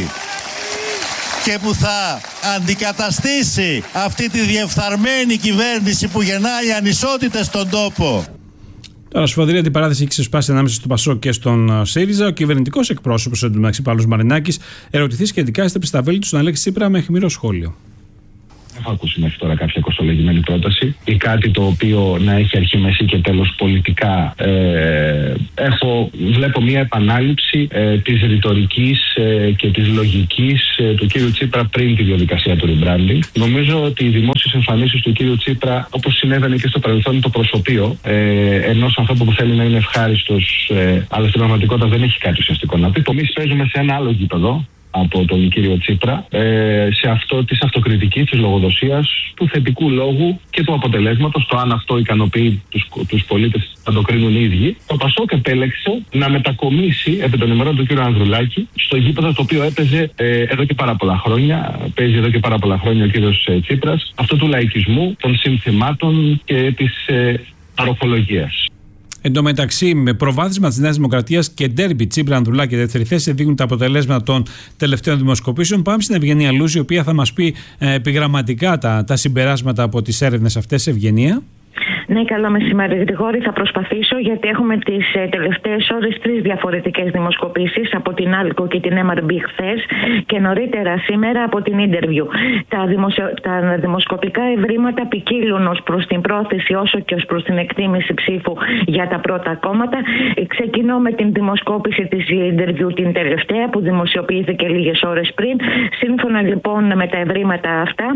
και που θα αντικαταστήσει αυτή τη διεφθαρμένη κυβέρνηση που γεννάει ανισότητες στον τόπο. Τώρα, σφοδρή αντιπαράθεση έχει ξεσπάσει ανάμεσα στο ΠΑΣΟΚ και στον ΣΥΡΙΖΑ. Ο κυβερνητικός εκπρόσωπος, εντωμεταξύ Παύλος Μαρινάκης, ερωτηθεί σχετικά έστρεψε στα βέλη του στον Αλέξη Τσίπρα με αιχμηρό σχόλιο. Έχω ακούσει μέχρι τώρα κάποια κοστολογημένη πρόταση ή κάτι το οποίο να έχει αρχή, μέση και τέλος πολιτικά. Ε, έχω, βλέπω μια επανάληψη ε, της ρητορικής ε, και της λογικής ε, του κύριου Τσίπρα πριν τη διαδικασία του rebranding. Νομίζω ότι οι δημόσιες εμφανίσεις του κύριου Τσίπρα, όπως συνέβαινε και στο παρελθόν, το προσωπείο ε, ενός ανθρώπου που θέλει να είναι ευχάριστος, ε, αλλά στην πραγματικότητα δεν έχει κάτι ουσιαστικό να πει. Εμείς παίζουμε σε ένα άλλο γήπεδο από τον κύριο Τσίπρα, ε, σε αυτό της αυτοκριτικής, της λογοδοσίας, του θετικού λόγου και του αποτελέσματος, το αν αυτό ικανοποιεί τους, τους πολίτες θα το κρίνουν οι ίδιοι. Το ΠΑΣΟΚ επέλεξε να μετακομίσει επί των ημερών του κύριου Ανδρουλάκη στο γήπεδο το οποίο έπαιζε ε, εδώ και πάρα πολλά χρόνια, παίζει εδώ και πάρα πολλά χρόνια ο κύριος ε, Τσίπρας, αυτό του λαϊκισμού, των συνθημάτων και της ε, παροχολογίας. Εν τω μεταξύ, με προβάδισμα της Νέας Δημοκρατίας και ντέρμπι Τσίπρα Ανδρουλάκη δεύτερη θέση δείχνουν τα αποτελέσματα των τελευταίων δημοσκοπήσεων. Πάμε στην Ευγενία Λούζη, η οποία θα μας πει ε, επιγραμματικά τα, τα συμπεράσματα από τις έρευνες αυτές. Ευγενία. Ναι, καλό μεσημέρι, Γρηγόρη. Θα προσπαθήσω, γιατί έχουμε τις ε, τελευταίες ώρες τρεις διαφορετικές δημοσκοπήσεις από την Άλκο και την εμ αρ μπι χθες και νωρίτερα σήμερα από την Interview. Τα, δημοσιο... τα δημοσκοπικά ευρήματα ποικίλουν ως προς την πρόθεση όσο και ως προς την εκτίμηση ψήφου για τα πρώτα κόμματα. Ξεκινώ με την δημοσκόπηση της Interview, την τελευταία, που δημοσιοποιήθηκε λίγες ώρες πριν. Σύμφωνα λοιπόν με τα ευρήματα αυτά,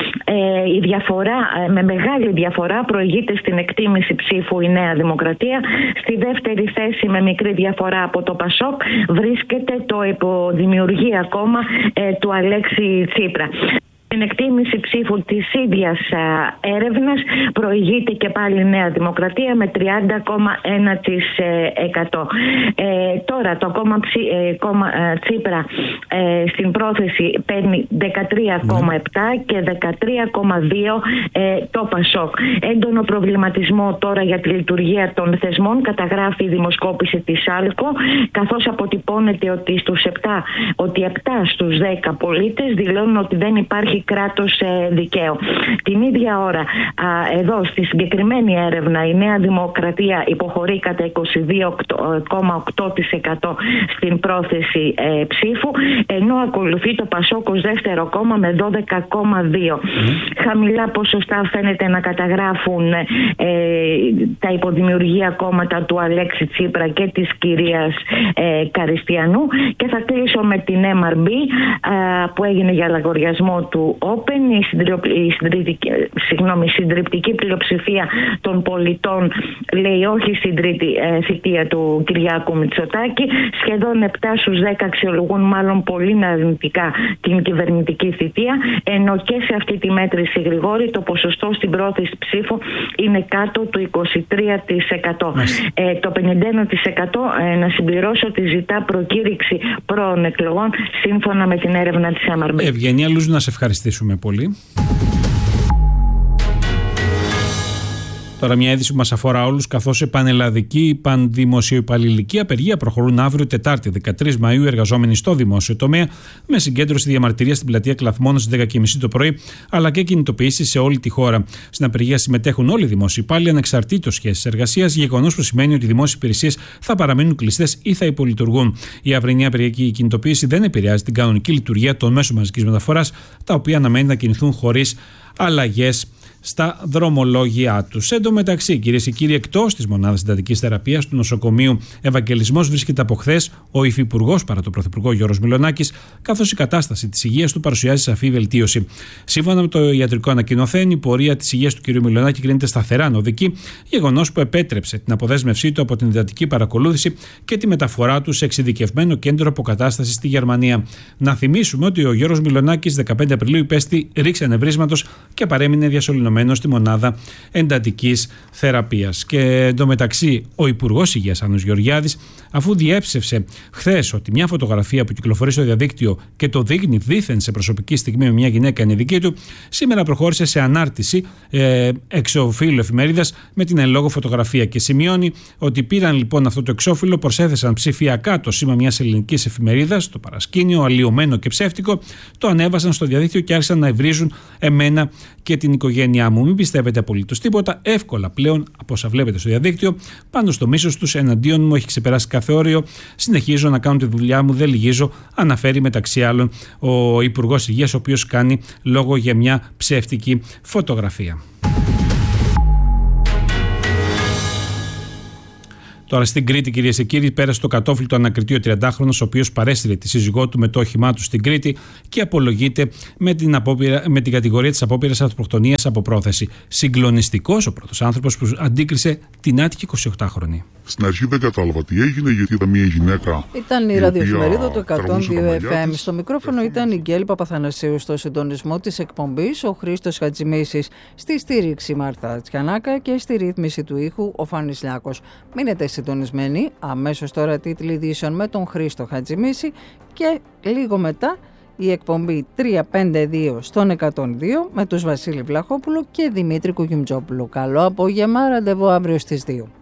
ε, η διαφορά, ε, με μεγάλη διαφορά προηγείται στην εκτίμηση ψήφου η Νέα Δημοκρατία. Στη δεύτερη θέση, με μικρή διαφορά από το ΠΑΣΟΚ, βρίσκεται το υποδημιουργία κόμμα ε, του Αλέξη Τσίπρα. Στην εκτίμηση ψήφου της ίδιας έρευνας προηγείται και πάλι η Νέα Δημοκρατία με τριάντα κόμμα ένα τοις εκατό. Ε, τώρα το κόμμα, ψη, ε, κόμμα ε, Τσίπρα ε, στην πρόθεση παίρνει δεκατρία κόμμα επτά και δεκατρία κόμμα δύο ε, το ΠΑΣΟΚ. Έντονο προβληματισμό τώρα για τη λειτουργία των θεσμών καταγράφει η δημοσκόπηση της Άλκο, καθώς αποτυπώνεται ότι στους επτά, ότι επτά στους δέκα πολίτες δηλώνουν ότι δεν υπάρχει κράτος ε, δικαίου. Την ίδια ώρα, α, εδώ στη συγκεκριμένη έρευνα, η Νέα Δημοκρατία υποχωρεί κατά είκοσι δύο κόμμα οκτώ τοις εκατό στην πρόθεση ε, ψήφου, ενώ ακολουθεί το ΠΑΣΟΚ ως δεύτερο κόμμα με δώδεκα κόμμα δύο. Mm. Χαμηλά ποσοστά φαίνεται να καταγράφουν ε, τα υποδημιουργία κόμματα του Αλέξη Τσίπρα και της κυρίας ε, Καριστιανού. Και θα κλείσω με την εμ αρ μπι α, που έγινε για λογαριασμό του Open. Η, συντριπ, η, συντριπτική, συγγνώμη, η συντριπτική πλειοψηφία των πολιτών λέει όχι στην τρίτη ε, θητεία του Κυριάκου Μητσοτάκη. Σχεδόν επτά στους δέκα αξιολογούν μάλλον πολύ αρνητικά την κυβερνητική θητεία, ενώ και σε αυτή τη μέτρηση, Γρηγόρη, το ποσοστό στην πρόθεση ψήφου είναι κάτω του είκοσι τρία τοις εκατό. Ε, το πενήντα ένα τοις εκατό ε, να συμπληρώσω ότι ζητά προκήρυξη πρώων εκλογών σύμφωνα με την έρευνα της εμ αρ μπι. Ευγενία Λούζου, να σε ευχαριστήσουμε πολύ. Τώρα μια είδηση που μας αφορά όλους, καθώς επανελλαδική πανδημοσιοϊπαλληλική απεργία προχωρούν αύριο Τετάρτη δεκατρείς Μαΐου εργαζόμενοι στο δημόσιο τομέα, με συγκέντρωση διαμαρτυρία στην πλατεία Κλαθμόνος στις δέκα και μισή το πρωί, αλλά και κινητοποιήσεις σε όλη τη χώρα. Στην απεργία συμμετέχουν όλοι οι δημόσιοι υπάλληλοι ανεξαρτήτως σχέσης εργασίας, γεγονός που σημαίνει ότι οι δημόσιες υπηρεσίες θα παραμείνουν κλειστές ή θα υπολειτουργούν. Η αυρινή απεργιακή κινητοποίηση δεν επηρεάζει την κανονική λειτουργία των μέσων μαζικής μεταφοράς, τα οποία αναμένει να κινηθούν χωρίς αλλαγές στα δρομολόγια τους. Εν τω μεταξύ, κυρίες και κύριοι, εκτός της μονάδας συντατικής θεραπείας του νοσοκομείου Ευαγγελισμός βρίσκεται από χθες ο υφυπουργός παρά τον πρωθυπουργό Γιώργος Μιλονάκης, καθώς η κατάσταση της υγείας του παρουσιάζει σαφή βελτίωση. Σύμφωνα με το ιατρικό ανακοινωθέν, η πορεία της υγείας του κ. Μιλονάκη κρίνεται σταθερά νοδική, γεγονός που επέτρεψε την αποδέσμευσή του από την εντατική παρακολούθηση και τη μεταφορά του σε εξειδικευμένο κέντρο αποκατάστασης στη Γερμανία. Να θυμίσουμε ότι ο Γιώργος Μιλονάκης δεκαπέντε Απριλίου υπέστη ρήξη ανεβρίσματος και παρέμεινε διασωληνωμένος στη μονάδα εντατικής θεραπείας. Και εντωμεταξύ, ο Υπουργός Υγείας Άννος Γεωργιάδης, αφού διέψευσε χθες ότι μια φωτογραφία που κυκλοφορεί στο διαδίκτυο και το δείχνει δήθεν σε προσωπική στιγμή με μια γυναίκα είναι δική του, σήμερα προχώρησε σε ανάρτηση ε, εξωφύλλου εφημερίδας με την εν λόγω φωτογραφία και σημειώνει ότι πήραν λοιπόν αυτό το εξώφυλλο, προσέθεσαν ψηφιακά το σήμα μιας ελληνικής εφημερίδας, το παρασκήνιο, αλλοιωμένο και ψεύτικο, το ανέβασαν στο διαδίκτυο και άρχισαν να ευρίζουν εμένα και την οικογένειά μου. Μην πιστεύετε απολύτως τίποτα. Εύκολα πλέον, από όσα βλέπετε στο διαδίκτυο, πάνω στο μίσος τους εναντίον μου έχει ξεπεράσει κάθε όριο. Συνεχίζω να κάνω τη δουλειά μου, δεν λυγίζω, αναφέρει μεταξύ άλλων ο Υπουργός Υγείας, ο οποίος κάνει λόγο για μια ψεύτικη φωτογραφία. Τώρα στην Κρήτη, κυρίες και κύριοι, πέρασε το κατόφλι του ανακριτή ο τριαντάχρονος, ο οποίος παρέστηρε τη σύζυγό του με το όχημά του στην Κρήτη και απολογείται με την, απόπειρα, με την κατηγορία της απόπειρας αυτοκτονίας από πρόθεση. Συγκλονιστικός ο πρώτος άνθρωπος που αντίκρισε την άτυχη εικοσιοκτάχρονη. Στην αρχή δεν κατάλαβα τι έγινε, γιατί ήταν μια γυναίκα. Ήταν η, η ραδιοεφημερίδα του εκατόν δύο εφ εμ. Στο μικρόφωνο ήταν η Γκέλη Παπαθανασίου, στο συντονισμό της εκπομπής ο Χρήστος Χατζημίσης, στη στήριξη Μάρθα Τσιανάκα και στη ρύθμιση του ήχου ο Φάνης Λιάκος. Μείνετε συντονισμένοι, αμέσως τώρα τίτλοι ειδήσεων με τον Χρήστο Χατζημίση και λίγο μετά η εκπομπή τριακόσια πενήντα δύο στον εκατόν δύο με τους Βασίλη Βλαχόπουλο και Δημήτρη Κουγιουμτζόπουλο. Καλό απόγευμα, ραντεβού αύριο στις δύο.